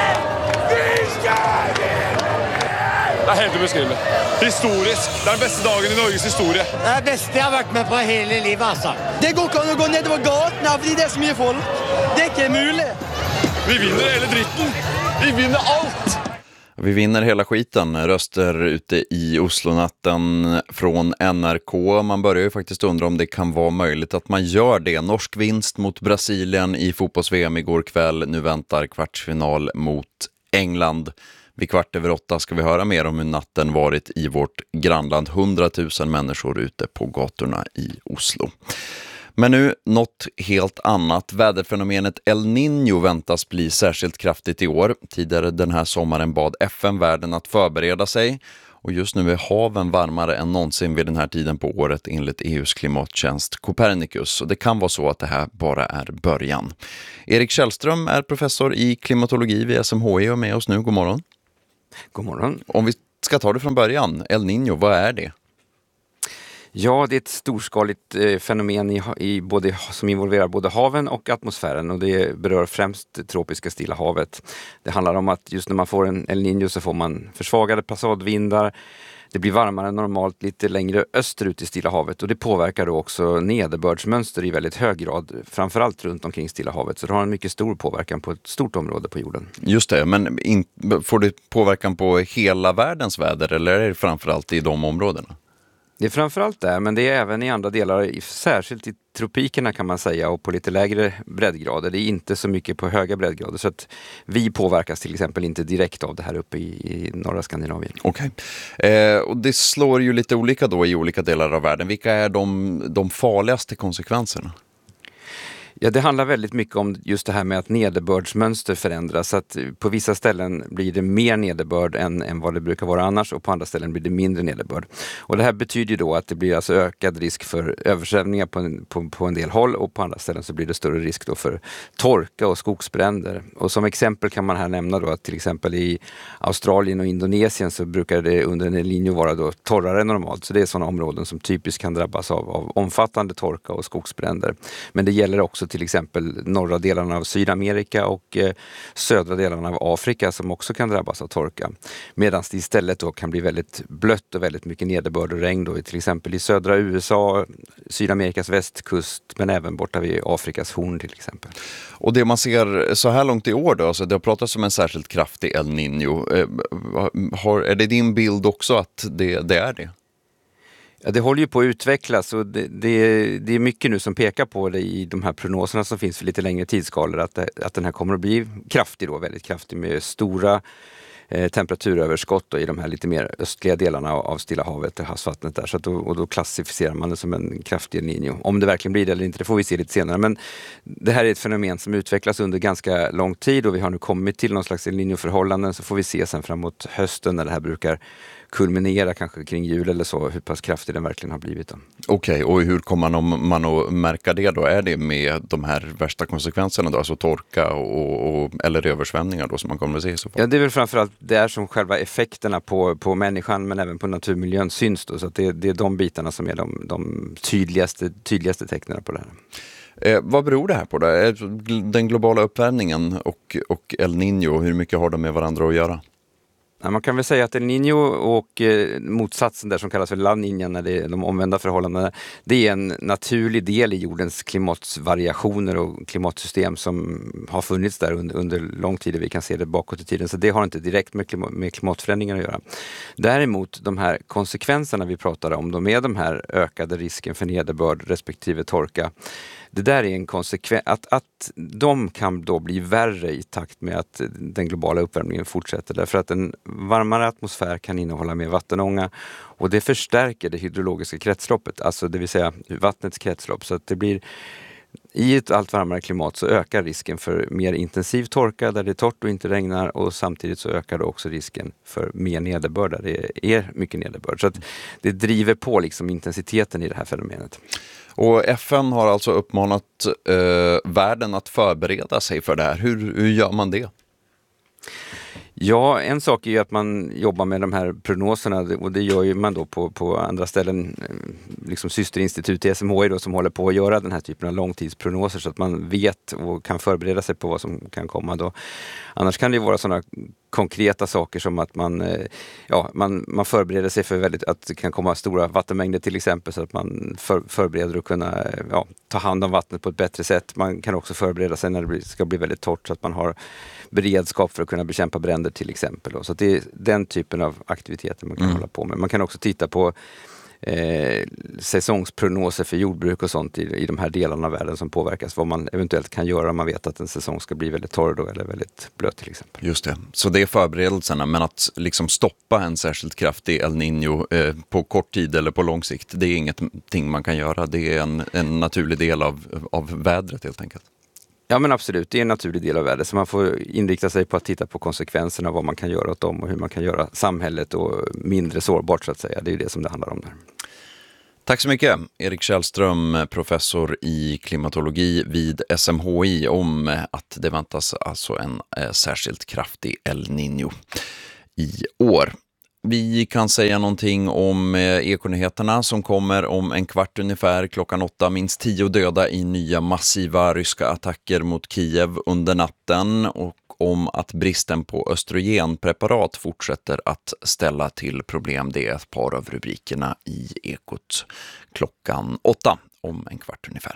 Det är helt obeskrivligt. Historisk. Det är den bästa dagen i Norges historia. Det är det bästa jag har varit med på hela livet, alltså. Det går inte att gå ner på gatorna för det är så mycket folk. Det är inte möjligt. Vi vinner hela dritten. Vi vinner allt. Vi vinner hela skiten, röster ute i Oslo-natten från N R K. Man börjar ju faktiskt undra om det kan vara möjligt att man gör det. Norsk vinst mot Brasilien i fotbolls-V M igår kväll. Nu väntar kvartsfinal mot England. Vid kvart över åtta ska vi höra mer om hur natten varit i vårt grannland. hundratusen människor ute på gatorna i Oslo. Men nu något helt annat. Väderfenomenet El Niño väntas bli särskilt kraftigt i år. Tidigare den här sommaren bad F N världen att förbereda sig. Och just nu är haven varmare än någonsin vid den här tiden på året enligt E U:s klimattjänst Copernicus. Och det kan vara så att det här bara är början. Erik Källström är professor i klimatologi vid S M H I och med oss nu. God morgon. God morgon. Om vi ska ta det från början, El Niño, vad är det? Ja, det är ett storskaligt eh, fenomen i, i både, som involverar både haven och atmosfären, och det berör främst tropiska Stilla havet. Det handlar om att just när man får en El Niño så får man försvagade passadvindar. Det blir varmare än normalt lite längre österut i Stilla havet, och det påverkar då också nederbördsmönster i väldigt hög grad, framförallt runt omkring Stilla havet. Så det har en mycket stor påverkan på ett stort område på jorden. Just det, men in, får det påverkan på hela världens väder, eller är det framförallt i de områdena? Det är framförallt där, men det är även i andra delar, särskilt i tropikerna kan man säga, och på lite lägre breddgrader. Det är inte så mycket på höga breddgrader, så att vi påverkas till exempel inte direkt av det här uppe i, i norra Skandinavien. Okej, okay. eh, och det slår ju lite olika då i olika delar av världen. Vilka är de, de farligaste konsekvenserna? Ja, det handlar väldigt mycket om just det här med att nederbördsmönster förändras. Så att på vissa ställen blir det mer nederbörd än, än vad det brukar vara annars, och på andra ställen blir det mindre nederbörd. Och det här betyder ju då att det blir alltså ökad risk för översvämningar på en, på, på en del håll, och på andra ställen så blir det större risk då för torka och skogsbränder. Och som exempel kan man här nämna då att till exempel i Australien och Indonesien så brukar det under en El Niño vara då torrare än normalt. Så det är sådana områden som typiskt kan drabbas av, av omfattande torka och skogsbränder. Men det gäller också till exempel norra delarna av Sydamerika och eh, södra delarna av Afrika som också kan drabbas av torka. Medan det istället då kan bli väldigt blött och väldigt mycket nederbörd och regn då, till exempel i södra U S A, Sydamerikas västkust, men även borta vid Afrikas horn till exempel. Och det man ser så här långt i år då, alltså det har pratats om en särskilt kraftig El Niño. Eh, har, är det din bild också att det, det är det? Ja, det håller ju på att utvecklas, och det, det, det är mycket nu som pekar på det i de här prognoserna som finns för lite längre tidsskalor, att, att den här kommer att bli kraftig då, väldigt kraftig med stora eh, temperaturöverskott då, i de här lite mer östliga delarna av, av Stilla havet och havsvattnet där, så att då, och då klassificerar man det som en kraftig El Niño. Om det verkligen blir det eller inte, det får vi se lite senare, men det här är ett fenomen som utvecklas under ganska lång tid, och vi har nu kommit till någon slags El Niño-förhållanden, så får vi se sen framåt hösten när det här brukar kulminera kanske kring jul eller så, hur pass kraftig den verkligen har blivit. Okej, okay, och hur kommer man, man att märka det då? Är det med de här värsta konsekvenserna då, alltså torka och, och, eller översvämningar då som man kommer att se i så fall? Ja, det är väl framförallt där som själva effekterna på, på människan men även på naturmiljön syns då, så att det, det är de bitarna som är de, de tydligaste, tydligaste tecknen på det här. Eh, vad beror det här på då? Den globala uppvärmningen och, och El Niño, hur mycket har de med varandra att göra? Ja, man kan väl säga att El Niño och eh, motsatsen där som kallas för La Niña, när det är de omvända förhållandena, det är en naturlig del i jordens klimatvariationer och klimatsystem som har funnits där under, under lång tid, och vi kan se det bakåt i tiden, så det har inte direkt med, klimat, med klimatförändringar att göra. Däremot de här konsekvenserna vi pratar om, de är de här ökade risken för nederbörd respektive torka. Det där är en konsekvens, att, att de kan då bli värre i takt med att den globala uppvärmningen fortsätter. Därför att en varmare atmosfär kan innehålla mer vattenånga, och det förstärker det hydrologiska kretsloppet, alltså det vill säga vattnets kretslopp. Så att det blir, i ett allt varmare klimat så ökar risken för mer intensiv torka där det är torrt och inte regnar, och samtidigt så ökar det också risken för mer nederbörd där det är mycket nederbörd. Så att det driver på liksom intensiteten i det här fenomenet. Och F N har alltså uppmanat eh, världen att förbereda sig för det här. Hur, hur gör man det? Ja, en sak är ju att man jobbar med de här prognoserna, och det gör ju man då på, på andra ställen, liksom systerinstitut till S M H I då, som håller på att göra den här typen av långtidsprognoser, så att man vet och kan förbereda sig på vad som kan komma då. Annars kan det ju vara sådana konkreta saker som att man, eh, ja, man, man förbereder sig för väldigt, att det kan komma stora vattenmängder till exempel, så att man för, förbereder att kunna ja, ta hand om vattnet på ett bättre sätt. Man kan också förbereda sig när det blir, ska bli väldigt torrt, så att man har beredskap för att kunna bekämpa bränder till exempel. Så att det är den typen av aktiviteter man kan mm. hålla på med. Man kan också titta på Eh, säsongsprognoser för jordbruk och sånt i, i de här delarna av världen som påverkas, vad man eventuellt kan göra om man vet att en säsong ska bli väldigt torr då, eller väldigt blöt till exempel. Just det, så det är förberedelserna, men att liksom stoppa en särskilt kraftig El Niño eh, på kort tid eller på lång sikt, det är ingenting man kan göra, det är en, en naturlig del av, av vädret helt enkelt. Ja men absolut, det är en naturlig del av världen, så man får inrikta sig på att titta på konsekvenserna, vad man kan göra åt dem och hur man kan göra samhället och mindre sårbart så att säga. Det är det som det handlar om där. Tack så mycket, Erik Källström, professor i klimatologi vid S M H I, om att det väntas alltså en eh, särskilt kraftig El Niño i år. Vi kan säga någonting om eh, ekonyheterna som kommer om en kvart ungefär klockan åtta. Minst tio döda i nya massiva ryska attacker mot Kiev under natten, och om att bristen på östrogenpreparat fortsätter att ställa till problem. Det är ett par av rubrikerna i Ekot klockan åtta om en kvart ungefär.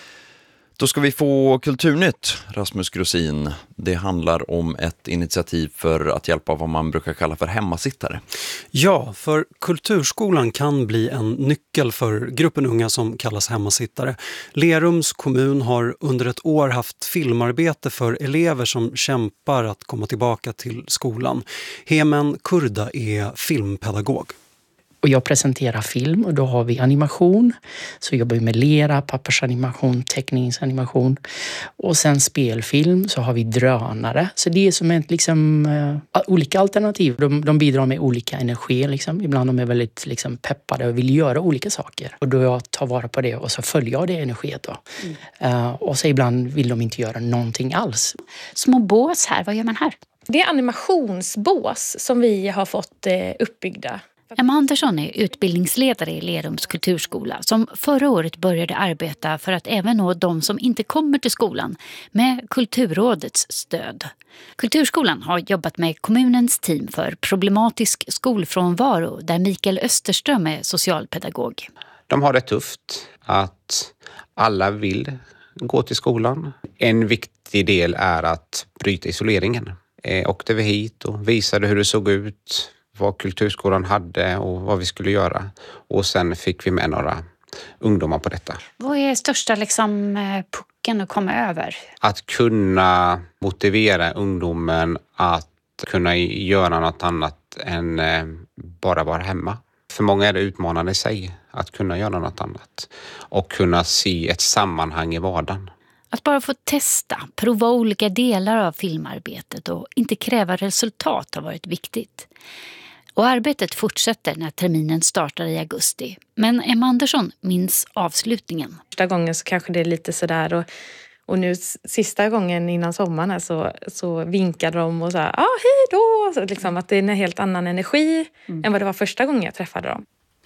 Då ska vi få Kulturnytt, Rasmus Grosin. Det handlar om ett initiativ för att hjälpa vad man brukar kalla för hemmasittare. Ja, för Kulturskolan kan bli en nyckel för gruppen unga som kallas hemmasittare. Lerums kommun har under ett år haft filmarbete för elever som kämpar att komma tillbaka till skolan. Hemen Kurda är filmpedagog. Och jag presenterar film och då har vi animation. Så jobbar vi med lera, pappersanimation, teckningsanimation. Och sen spelfilm så har vi drönare. Så det är som ett liksom, uh, olika alternativ. De, de bidrar med olika energi. Liksom. Ibland de är väldigt liksom, peppade och vill göra olika saker. Och då jag tar vara på det och så följer jag det energiet då. Mm. Uh, och så ibland vill de inte göra någonting alls. Små bås här, vad gör man här? Det är animationsbås som vi har fått uh, uppbyggda. Emma Andersson är utbildningsledare i Lerums kulturskola som förra året började arbeta för att även nå de som inte kommer till skolan med Kulturrådets stöd. Kulturskolan har jobbat med kommunens team för problematisk skolfrånvaro där Mikael Österström är socialpedagog. De har det tufft att alla vill gå till skolan. En viktig del är att bryta isoleringen. Eh, åkte vi hit och visade hur det såg ut, vad kulturskolan hade och vad vi skulle göra. Och sen fick vi med några ungdomar på detta. Vad är största liksom, pucken att komma över? Att kunna motivera ungdomen att kunna göra något annat än bara vara hemma. För många är det utmanande i sig att kunna göra något annat. Och kunna se ett sammanhang i vardagen. Att bara få testa, prova olika delar av filmarbetet och inte kräva resultat har varit viktigt. Och arbetet fortsätter när terminen startar i augusti. Men Emma Andersson minns avslutningen. Första gången så kanske det är lite sådär och, och nu sista gången innan sommaren här så, så vinkade de och sa ah, hej då. Så liksom att det är en helt annan energi mm. än vad det var första gången jag träffade dem.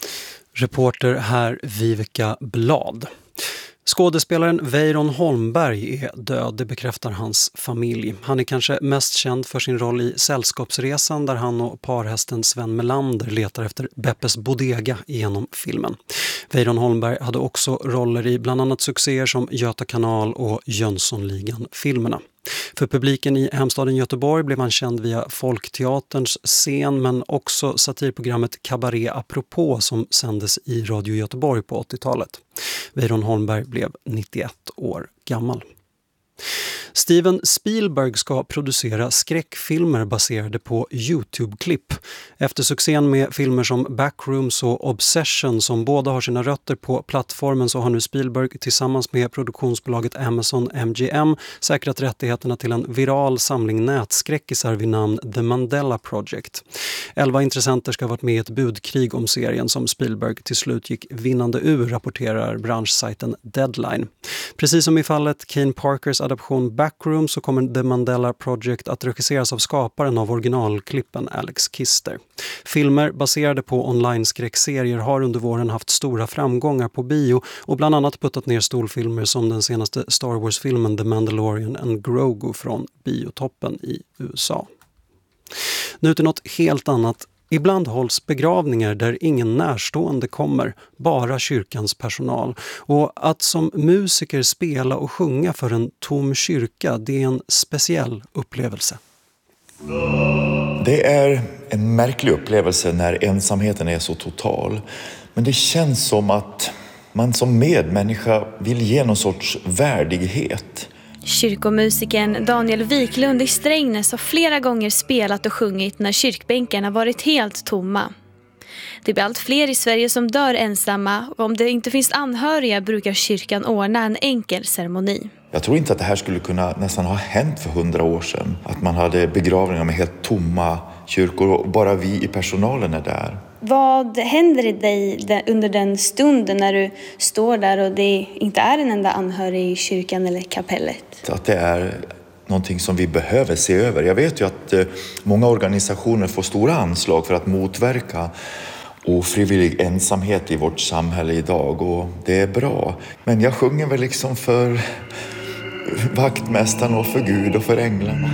Reporter här Viveka Blad. Skådespelaren Weiron Holmberg är död, det bekräftar hans familj. Han är kanske mest känd för sin roll i Sällskapsresan där han och parhästen Sven Melander letar efter Beppes bodega genom filmen. Weiron Holmberg hade också roller i bland annat succéer som Göta kanal och Jönssonligan-filmerna. För publiken i hemstaden Göteborg blev han känd via Folkteaterns scen men också satirprogrammet Cabaret apropå som sändes i Radio Göteborg på åttiotalet. Weiron Holmberg blev nittioett år gammal. Steven Spielberg ska producera skräckfilmer baserade på YouTube-klipp. Efter succén med filmer som Backrooms och Obsession som båda har sina rötter på plattformen så har nu Spielberg tillsammans med produktionsbolaget Amazon M G M säkrat rättigheterna till en viral samling nätskräckisar vid namn The Mandela Project. Elva intressenter ska ha varit med i ett budkrig om serien som Spielberg till slut gick vinnande ur, rapporterar branschsajten Deadline. Precis som i fallet Kane Parkers adaption Backroom så kommer The Mandela Project att regisseras av skaparen av originalklippen Alex Kister. Filmer baserade på online-skräckserier har under våren haft stora framgångar på bio och bland annat puttat ner storfilmer som den senaste Star Wars-filmen The Mandalorian and Grogu från biotoppen i U S A. Nu till något helt annat. Ibland hålls begravningar där ingen närstående kommer, bara kyrkans personal. Och att som musiker spela och sjunga för en tom kyrka, det är en speciell upplevelse. Det är en märklig upplevelse när ensamheten är så total. Men det känns som att man som medmänniska vill ge någon sorts värdighet. Kyrkomusikern Daniel Wiklund i Strängnäs har flera gånger spelat och sjungit när kyrkbänkarna varit helt tomma. Det blir allt fler i Sverige som dör ensamma, och om det inte finns anhöriga brukar kyrkan ordna en enkel ceremoni. Jag tror inte att det här skulle kunna nästan ha hänt för hundra år sedan. Att man hade begravningar med helt tomma kyrkor och bara vi i personalen är där. Vad händer i dig under den stunden när du står där och det inte är en enda anhörig i kyrkan eller kapellet? Att det är någonting som vi behöver se över. Jag vet ju att många organisationer får stora anslag för att motverka ofrivillig ensamhet i vårt samhälle idag, och det är bra. Men jag sjunger väl liksom för vaktmästaren och för Gud och för änglarna.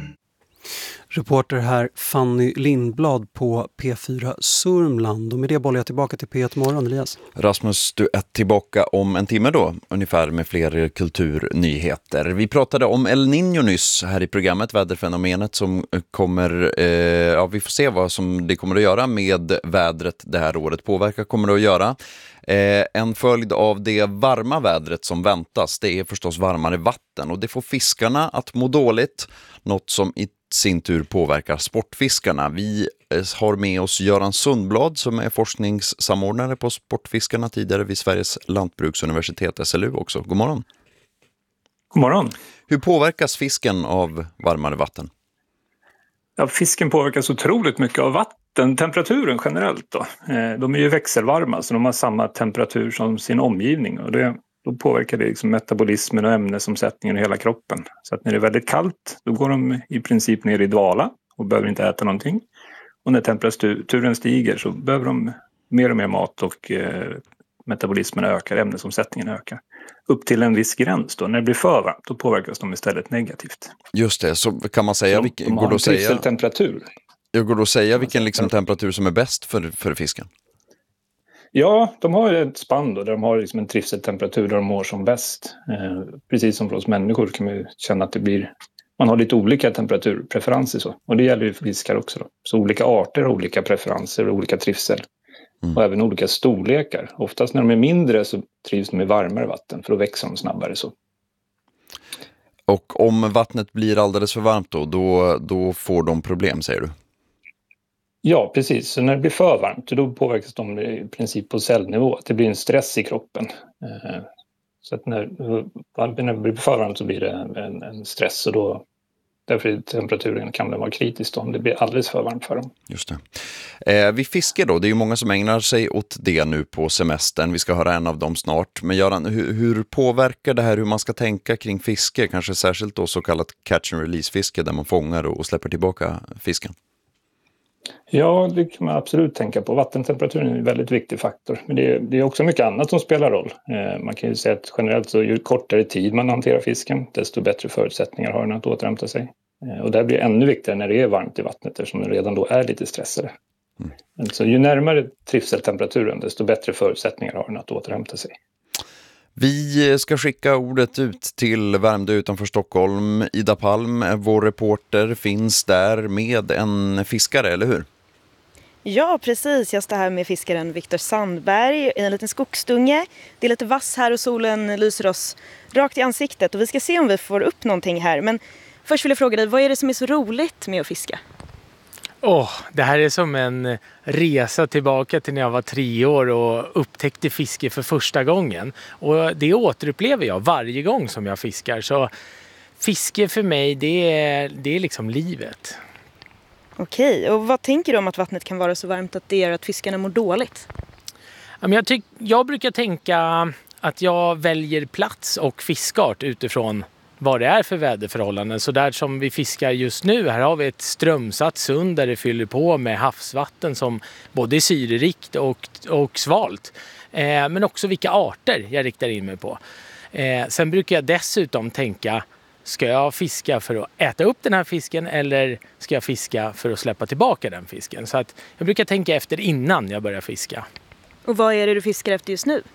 Reporter här Fanny Lindblad på P fyra Sörmland. Och med det bollar jag tillbaka till P ett Morgon, Elias. Rasmus, du är tillbaka om en timme då, ungefär med fler kulturnyheter. Vi pratade om El Niño nyss här i programmet, väderfenomenet som kommer, eh, ja vi får se vad som det kommer att göra med vädret det här året. Påverka kommer det att göra. Eh, en följd av det varma vädret som väntas, det är förstås varmare vatten, och det får fiskarna att må dåligt, något som i sin tur påverkar sportfiskarna. Vi har med oss Göran Sundblad som är forskningssamordnare på sportfiskarna, tidigare vid Sveriges lantbruksuniversitet S L U också. God morgon. God morgon. Hur påverkas fisken av varmare vatten? Ja, fisken påverkas otroligt mycket av vattentemperaturen generellt då. De är ju växelvarma, så de har samma temperatur som sin omgivning, och det då påverkar det liksom metabolismen och ämnesomsättningen i hela kroppen. Så att när det är väldigt kallt, då går de i princip ner i dvala och behöver inte äta någonting. Och när temperaturen stiger så behöver de mer och mer mat, och eh, metabolismen ökar, ämnesomsättningen ökar. Upp till en viss gräns då, när det blir för varmt, då påverkas de istället negativt. Just det, så kan man säga... De, vilken, de går har en säga, trivseltemperatur. Jag går då att säga vilken liksom temperatur som är bäst för, för fisken? Ja, de har ett spann då, där de har liksom en trivseltemperatur där de mår som bäst. Eh, precis som för oss människor kan man ju känna att det blir, man har lite olika temperaturpreferenser så. Och det gäller ju för fiskar också då. Så olika arter har olika preferenser och olika trivsel. Mm. Och även olika storlekar. Oftast när de är mindre så trivs de i varmare vatten, för då växer de snabbare så. Och om vattnet blir alldeles för varmt då, då, då får de problem, säger du? Ja, precis. Så när det blir för varmt, då påverkas de i princip på cellnivå. Det blir en stress i kroppen. Så att när, när det blir för varmt så blir det en, en stress, och då, därför är temperaturen kan det vara kritisk då, om det blir alldeles för varmt för dem. Just det. Eh, vi fiskar då, det är ju många som ägnar sig åt det nu på semestern. Vi ska höra en av dem snart. Men Göran, hur, hur påverkar det här hur man ska tänka kring fiske? Kanske särskilt då så kallat catch and release fiske, där man fångar och släpper tillbaka fisken. Ja, det kan man absolut tänka på. Vattentemperaturen är en väldigt viktig faktor. Men det är, det är också mycket annat som spelar roll. Eh, man kan ju säga att generellt så ju kortare tid man hanterar fisken, desto bättre förutsättningar har den att återhämta sig. Eh, och det blir ännu viktigare när det är varmt i vattnet, eftersom det redan då är lite stressade. Mm. Så ju närmare trivseltemperaturen, desto bättre förutsättningar har den att återhämta sig. Vi ska skicka ordet ut till Värmdö utanför Stockholm. Ida Palm, vår reporter, finns där med en fiskare, eller hur? Ja, precis. Jag står här med fiskaren Viktor Sandberg i en liten skogsdunge. Det är lite vass här och solen lyser oss rakt i ansiktet. Och vi ska se om vi får upp någonting här. Men först vill jag fråga dig, vad är det som är så roligt med att fiska? Oh, det här är som en resa tillbaka till när jag var tre år och upptäckte fiske för första gången. Och det återupplever jag varje gång som jag fiskar. Så fiske för mig, det är, det är liksom livet. Okej, och vad tänker du om att vattnet kan vara så varmt att det gör att fiskarna mår dåligt? Jag, tyck, jag brukar tänka att jag väljer plats och fiskart utifrån vad det är för väderförhållanden. Så där som vi fiskar just nu, här har vi ett strömsatt sund där det fyller på med havsvatten som både är syrerikt och, och svalt. Eh, men också vilka arter jag riktar in mig på. Eh, sen brukar jag dessutom tänka ska jag fiska för att äta upp den här fisken eller ska jag fiska för att släppa tillbaka den fisken? Så att jag brukar tänka efter innan jag börjar fiska. Och vad är det du fiskar efter just nu?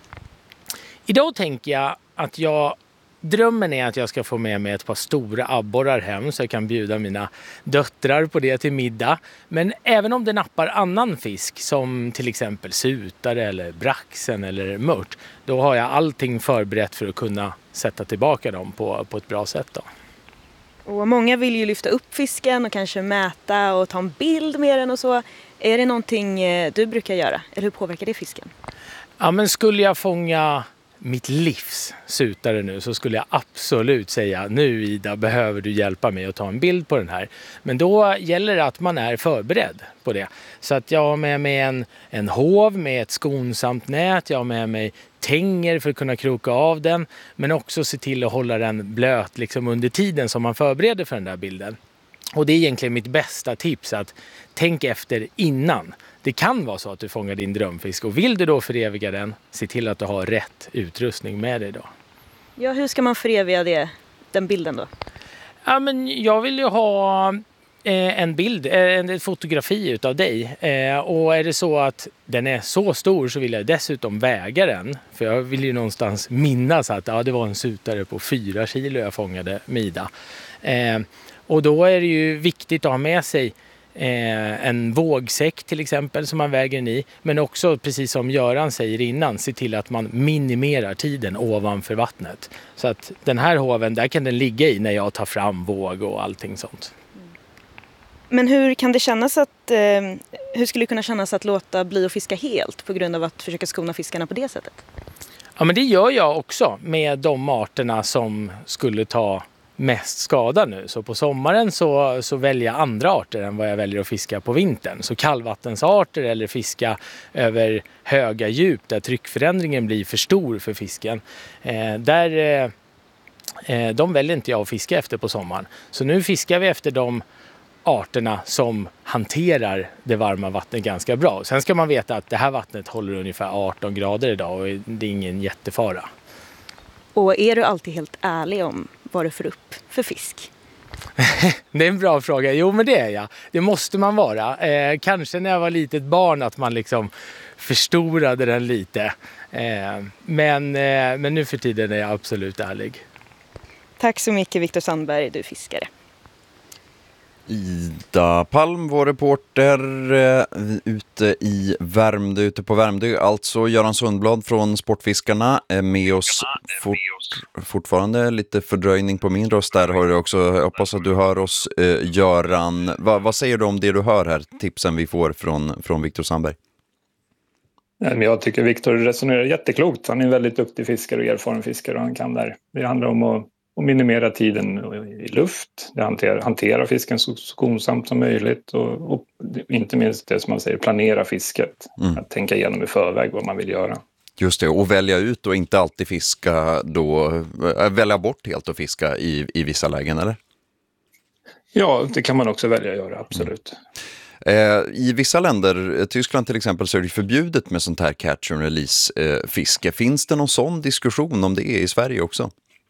Idag tänker jag att jag, drömmen är att jag ska få med mig ett par stora abborrar hem så jag kan bjuda mina döttrar på det till middag. Men även om det nappar annan fisk som till exempel sutare eller braxen eller mört, då har jag allting förberett för att kunna sätta tillbaka dem på, på ett bra sätt då. Och många vill ju lyfta upp fisken och kanske mäta och ta en bild med den och så. Är det någonting du brukar göra? Eller hur påverkar det fisken? Ja, men skulle jag fånga mitt livs sutare nu så skulle jag absolut säga nu Ida behöver du hjälpa mig att ta en bild på den här. Men då gäller det att man är förberedd på det. Så att jag har med mig en, en hov med ett skonsamt nät, jag har med mig tänger för att kunna kroka av den, men också se till att hålla den blöt liksom under tiden som man förbereder för den där bilden. Och det är egentligen mitt bästa tips, att tänk efter innan. Det kan vara så att du fångar din drömfisk och vill du då föreviga den, se till att du har rätt utrustning med dig då. Ja, hur ska man föreviga det, den bilden då? Ja, men jag vill ju ha eh, en bild, eh, ett fotografi utav dig. Eh, och är det så att den är så stor så vill jag dessutom väga den. För jag vill ju någonstans minnas att ja, det var en sutare på fyra kilo jag fångade med Ida. Eh, och då är det ju viktigt att ha med sig Eh, en vågsäck till exempel som man väger den i, men också precis som Göran säger innan, se till att man minimerar tiden ovanför vattnet. Så att den här hoven, där kan den ligga i när jag tar fram våg och allting sånt. Men hur kan det kännas att, eh, hur skulle det kunna kännas att låta bli att fiska helt på grund av att försöka skona fiskarna på det sättet? Ja, men det gör jag också med de arterna som skulle ta mest skada nu. Så på sommaren så, så väljer jag andra arter än vad jag väljer att fiska på vintern. Så kallvattensarter eller fiska över höga djup där tryckförändringen blir för stor för fisken. Eh, där, eh, de väljer inte jag att fiska efter på sommaren. Så nu fiskar vi efter de arterna som hanterar det varma vattnet ganska bra. Sen ska man veta att det här vattnet håller ungefär arton grader idag och det är ingen jättefara. Och är du alltid helt ärlig om vad du får upp för fisk? Det är en bra fråga. Jo, men det är jag. Det måste man vara. Eh, kanske när jag var litet barn att man liksom förstorade den lite. Eh, men, eh, men nu för tiden är jag absolut ärlig. Tack så mycket Viktor Sandberg, du fiskare. Ida Palm, vår reporter eh, ute i Värmdö, ute på Värmdö. Alltså Göran Sundblad från Sportfiskarna är med oss fort, fortfarande. Lite fördröjning på min röst där har du också. Jag hoppas att du hör oss, eh, Göran. Va, vad säger du om det du hör här? Tipsen vi får från, från Viktor Sandberg. Jag tycker Viktor resonerar jätteklokt. Han är en väldigt duktig fiskare och erfaren fiskare och han kan där. Det handlar om att och minimera tiden i luft, det hanterar, hantera fisken så skonsamt som möjligt och, och inte minst det som man säger, planera fisket. Mm. Att tänka igenom i förväg vad man vill göra. Just det, och välja ut och inte alltid fiska då, äh, välja bort helt och fiska i, i vissa lägen, eller? Ja, det kan man också välja att göra, absolut. Mm. I vissa länder, Tyskland till exempel, så är det förbjudet med sånt här catch and release eh, fiske. Finns det någon sån diskussion om det är i Sverige också?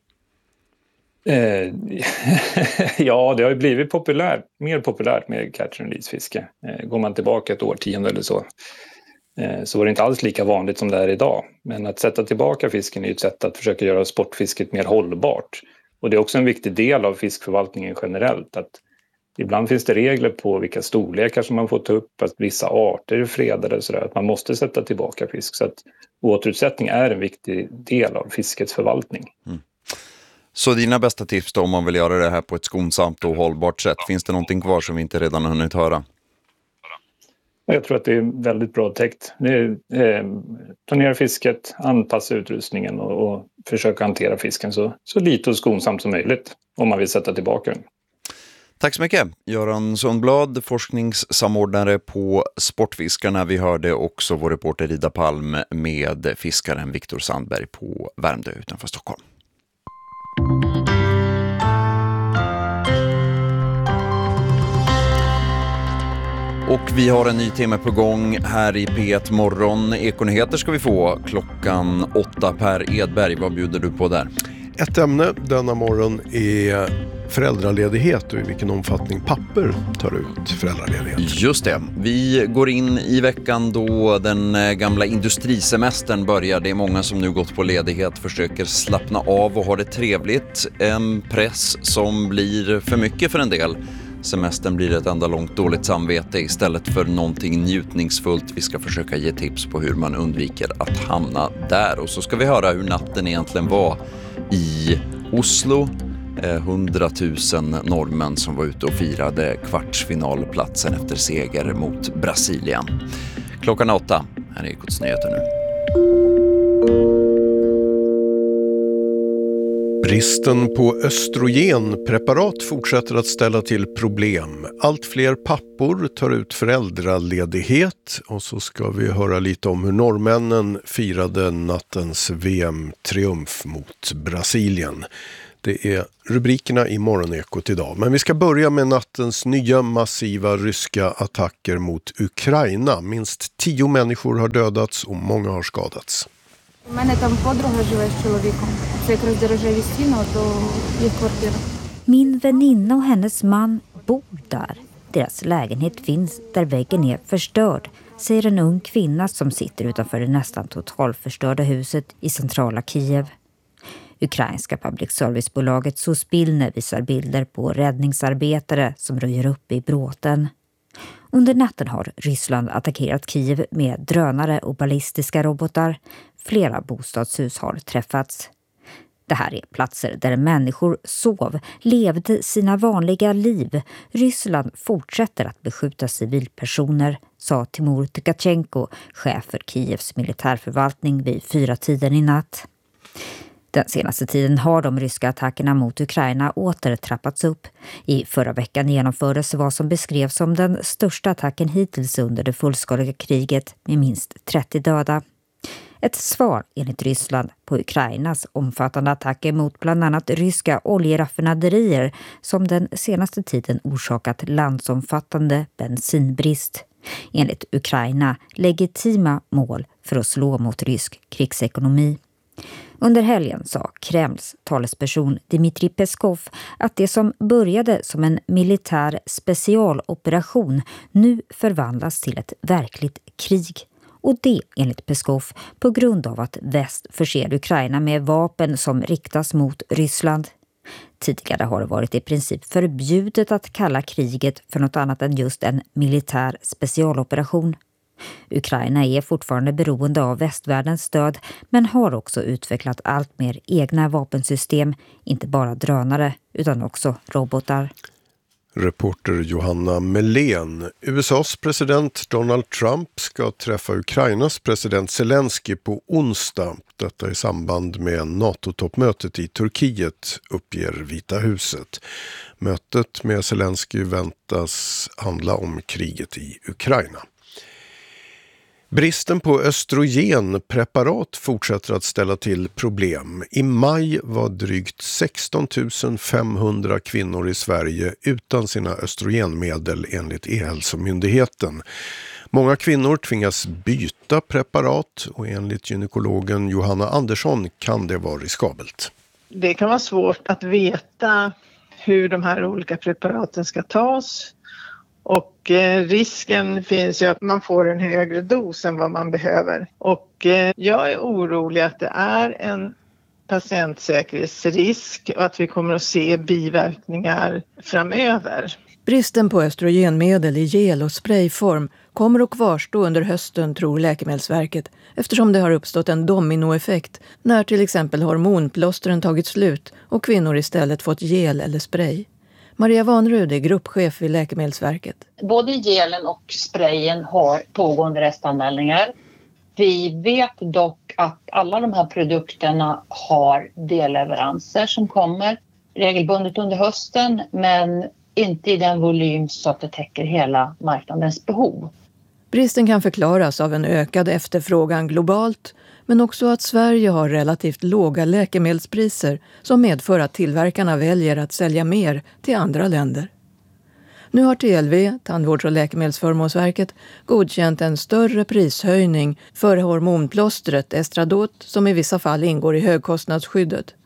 Eh, ja, det har ju blivit populärt, mer populärt med catch and release fiske. Eh, går man tillbaka ett årtionde eller så eh, så var det inte alls lika vanligt som det är idag. Men att sätta tillbaka fisken är ett sätt att försöka göra sportfisket mer hållbart. Och det är också en viktig del av fiskförvaltningen generellt. Att ibland finns det regler på vilka storlekar som man får ta upp, att vissa arter är fredade, så där, att man måste sätta tillbaka fisk. Så att återutsättning är en viktig del av fiskets förvaltning. Mm. Så dina bästa tips då, om man vill göra det här på ett skonsamt och hållbart sätt? Finns det någonting kvar som vi inte redan har hunnit höra? Jag tror att det är väldigt bra täckt. Det är, eh, planera fisket, anpassa utrustningen och, och försöka hantera fisken så, så lite och skonsamt som möjligt om man vill sätta tillbaka den. Tack så mycket. Göran Sundblad, forskningssamordnare på Sportfiskarna. Vi hörde också vår reporter Ida Palm med fiskaren Viktor Sandberg på Värmdö utanför Stockholm. Och vi har en ny timme på gång här i P ett Morgon. Ekonyheter ska vi få klockan åtta. Per Edberg, vad bjuder du på där? Ett ämne denna morgon är föräldraledighet och i vilken omfattning papper tar ut föräldraledighet. Just det. Vi går in i veckan då den gamla industrisemestern börjar. Det är många som nu gått på ledighet, försöker slappna av och ha det trevligt. En press som blir för mycket för en del. Semestern blir ett enda långt dåligt samvete istället för någonting njutningsfullt. Vi ska försöka ge tips på hur man undviker att hamna där. Och så ska vi höra hur natten egentligen var i Oslo. hundratusen norrmän som var ute och firade kvartsfinalplatsen efter seger mot Brasilien. Klockan åtta. Här är Ekots nyheter nu. Bristen på östrogenpreparat fortsätter att ställa till problem. Allt fler pappor tar ut föräldraledighet och så ska vi höra lite om hur norrmännen firade nattens V M-triumf mot Brasilien. Det är rubrikerna i Morgonekot idag. Men vi ska börja med nattens nya massiva ryska attacker mot Ukraina. Minst tio människor har dödats och många har skadats. Min väninna och hennes man bor där. Deras lägenhet finns där väggen är förstörd, säger en ung kvinna som sitter utanför det nästan totalförstörda huset i centrala Kiev. Ukrainska public service-bolaget Suspilne visar bilder på räddningsarbetare som röjer upp i bråten. Under natten har Ryssland attackerat Kiev med drönare och ballistiska robotar. Flera bostadshus har träffats. Det här är platser där människor sov, levde sina vanliga liv. Ryssland fortsätter att beskjuta civilpersoner, sa Timur Tkachenko, chef för Kievs militärförvaltning vid fyra tiden i natt. Den senaste tiden har de ryska attackerna mot Ukraina åter trappats upp. I förra veckan genomfördes vad som beskrevs som den största attacken hittills under det fullskaliga kriget med minst trettio döda. Ett svar enligt Ryssland på Ukrainas omfattande attacker mot bland annat ryska oljeraffinaderier som den senaste tiden orsakat landsomfattande bensinbrist. Enligt Ukraina legitima mål för att slå mot rysk krigsekonomi. Under helgen sa Kremls talesperson Dmitrij Peskov att det som började som en militär specialoperation nu förvandlas till ett verkligt krig. Och det enligt Peskov på grund av att väst förser Ukraina med vapen som riktas mot Ryssland. Tidigare har det varit i princip förbjudet att kalla kriget för något annat än just en militär specialoperation. Ukraina är fortfarande beroende av västvärldens stöd men har också utvecklat allt mer egna vapensystem, inte bara drönare utan också robotar. Reporter Johanna Melén. U S A:s president Donald Trump ska träffa Ukrainas president Zelensky på onsdag. Detta i samband med NATO-toppmötet i Turkiet, uppger Vita huset. Mötet med Zelensky väntas handla om kriget i Ukraina. Bristen på östrogenpreparat fortsätter att ställa till problem. I maj var drygt sexton tusen femhundra kvinnor i Sverige utan sina östrogenmedel enligt E-hälsomyndigheten. Många kvinnor tvingas byta preparat och enligt gynekologen Johanna Andersson kan det vara riskabelt. Det kan vara svårt att veta hur de här olika preparaten ska tas. Och eh, risken finns ju att man får en högre dos än vad man behöver. Och eh, jag är orolig att det är en patientsäkerhetsrisk och att vi kommer att se biverkningar framöver. Bristen på östrogenmedel i gel- och sprayform kommer att kvarstå under hösten, tror Läkemedelsverket, eftersom det har uppstått en dominoeffekt när till exempel hormonplåstren tagit slut och kvinnor istället fått gel eller spray. Maria Vanrud är gruppchef vid Läkemedelsverket. Både gelen och sprayen har pågående restanmälningar. Vi vet dock att alla de här produkterna har delleveranser som kommer regelbundet under hösten, men inte i den volym så att det täcker hela marknadens behov. Bristen kan förklaras av en ökad efterfrågan globalt, men också att Sverige har relativt låga läkemedelspriser som medför att tillverkarna väljer att sälja mer till andra länder. Nu har T L V, Tandvårds- och läkemedelsförmånsverket, godkänt en större prishöjning för hormonplåstret Estradot som i vissa fall ingår i högkostnadsskyddet.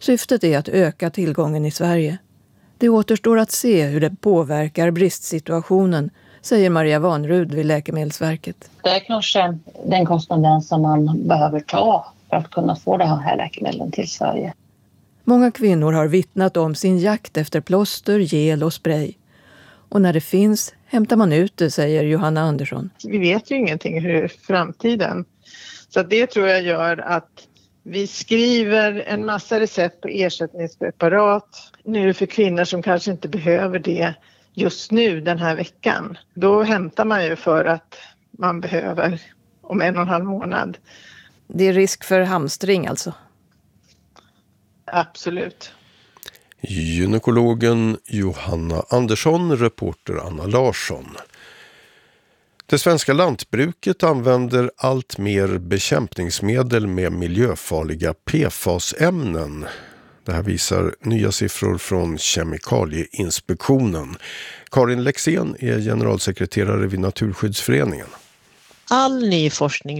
Syftet är att öka tillgången i Sverige. Det återstår att se hur det påverkar bristsituationen, säger Maria Vanrud vid Läkemedelsverket. Det är kanske den kostnaden som man behöver ta för att kunna få det här läkemedlen till Sverige. Många kvinnor har vittnat om sin jakt efter plåster, gel och spray. Och när det finns hämtar man ut det, säger Johanna Andersson. Vi vet ju ingenting hur framtiden. Så det tror jag gör att vi skriver en massa recept på ersättningspreparat nu för kvinnor som kanske inte behöver det just nu den här veckan. Då hämtar man ju för att man behöver om en och en halv månad. Det är risk för hamstring alltså? Absolut. Gynekologen Johanna Andersson, reporter Anna Larsson. Det svenska lantbruket använder allt mer bekämpningsmedel med miljöfarliga P F A S-ämnen. Det här visar nya siffror från Kemikalieinspektionen. Karin Lexén är generalsekreterare vid Naturskyddsföreningen. All ny forskning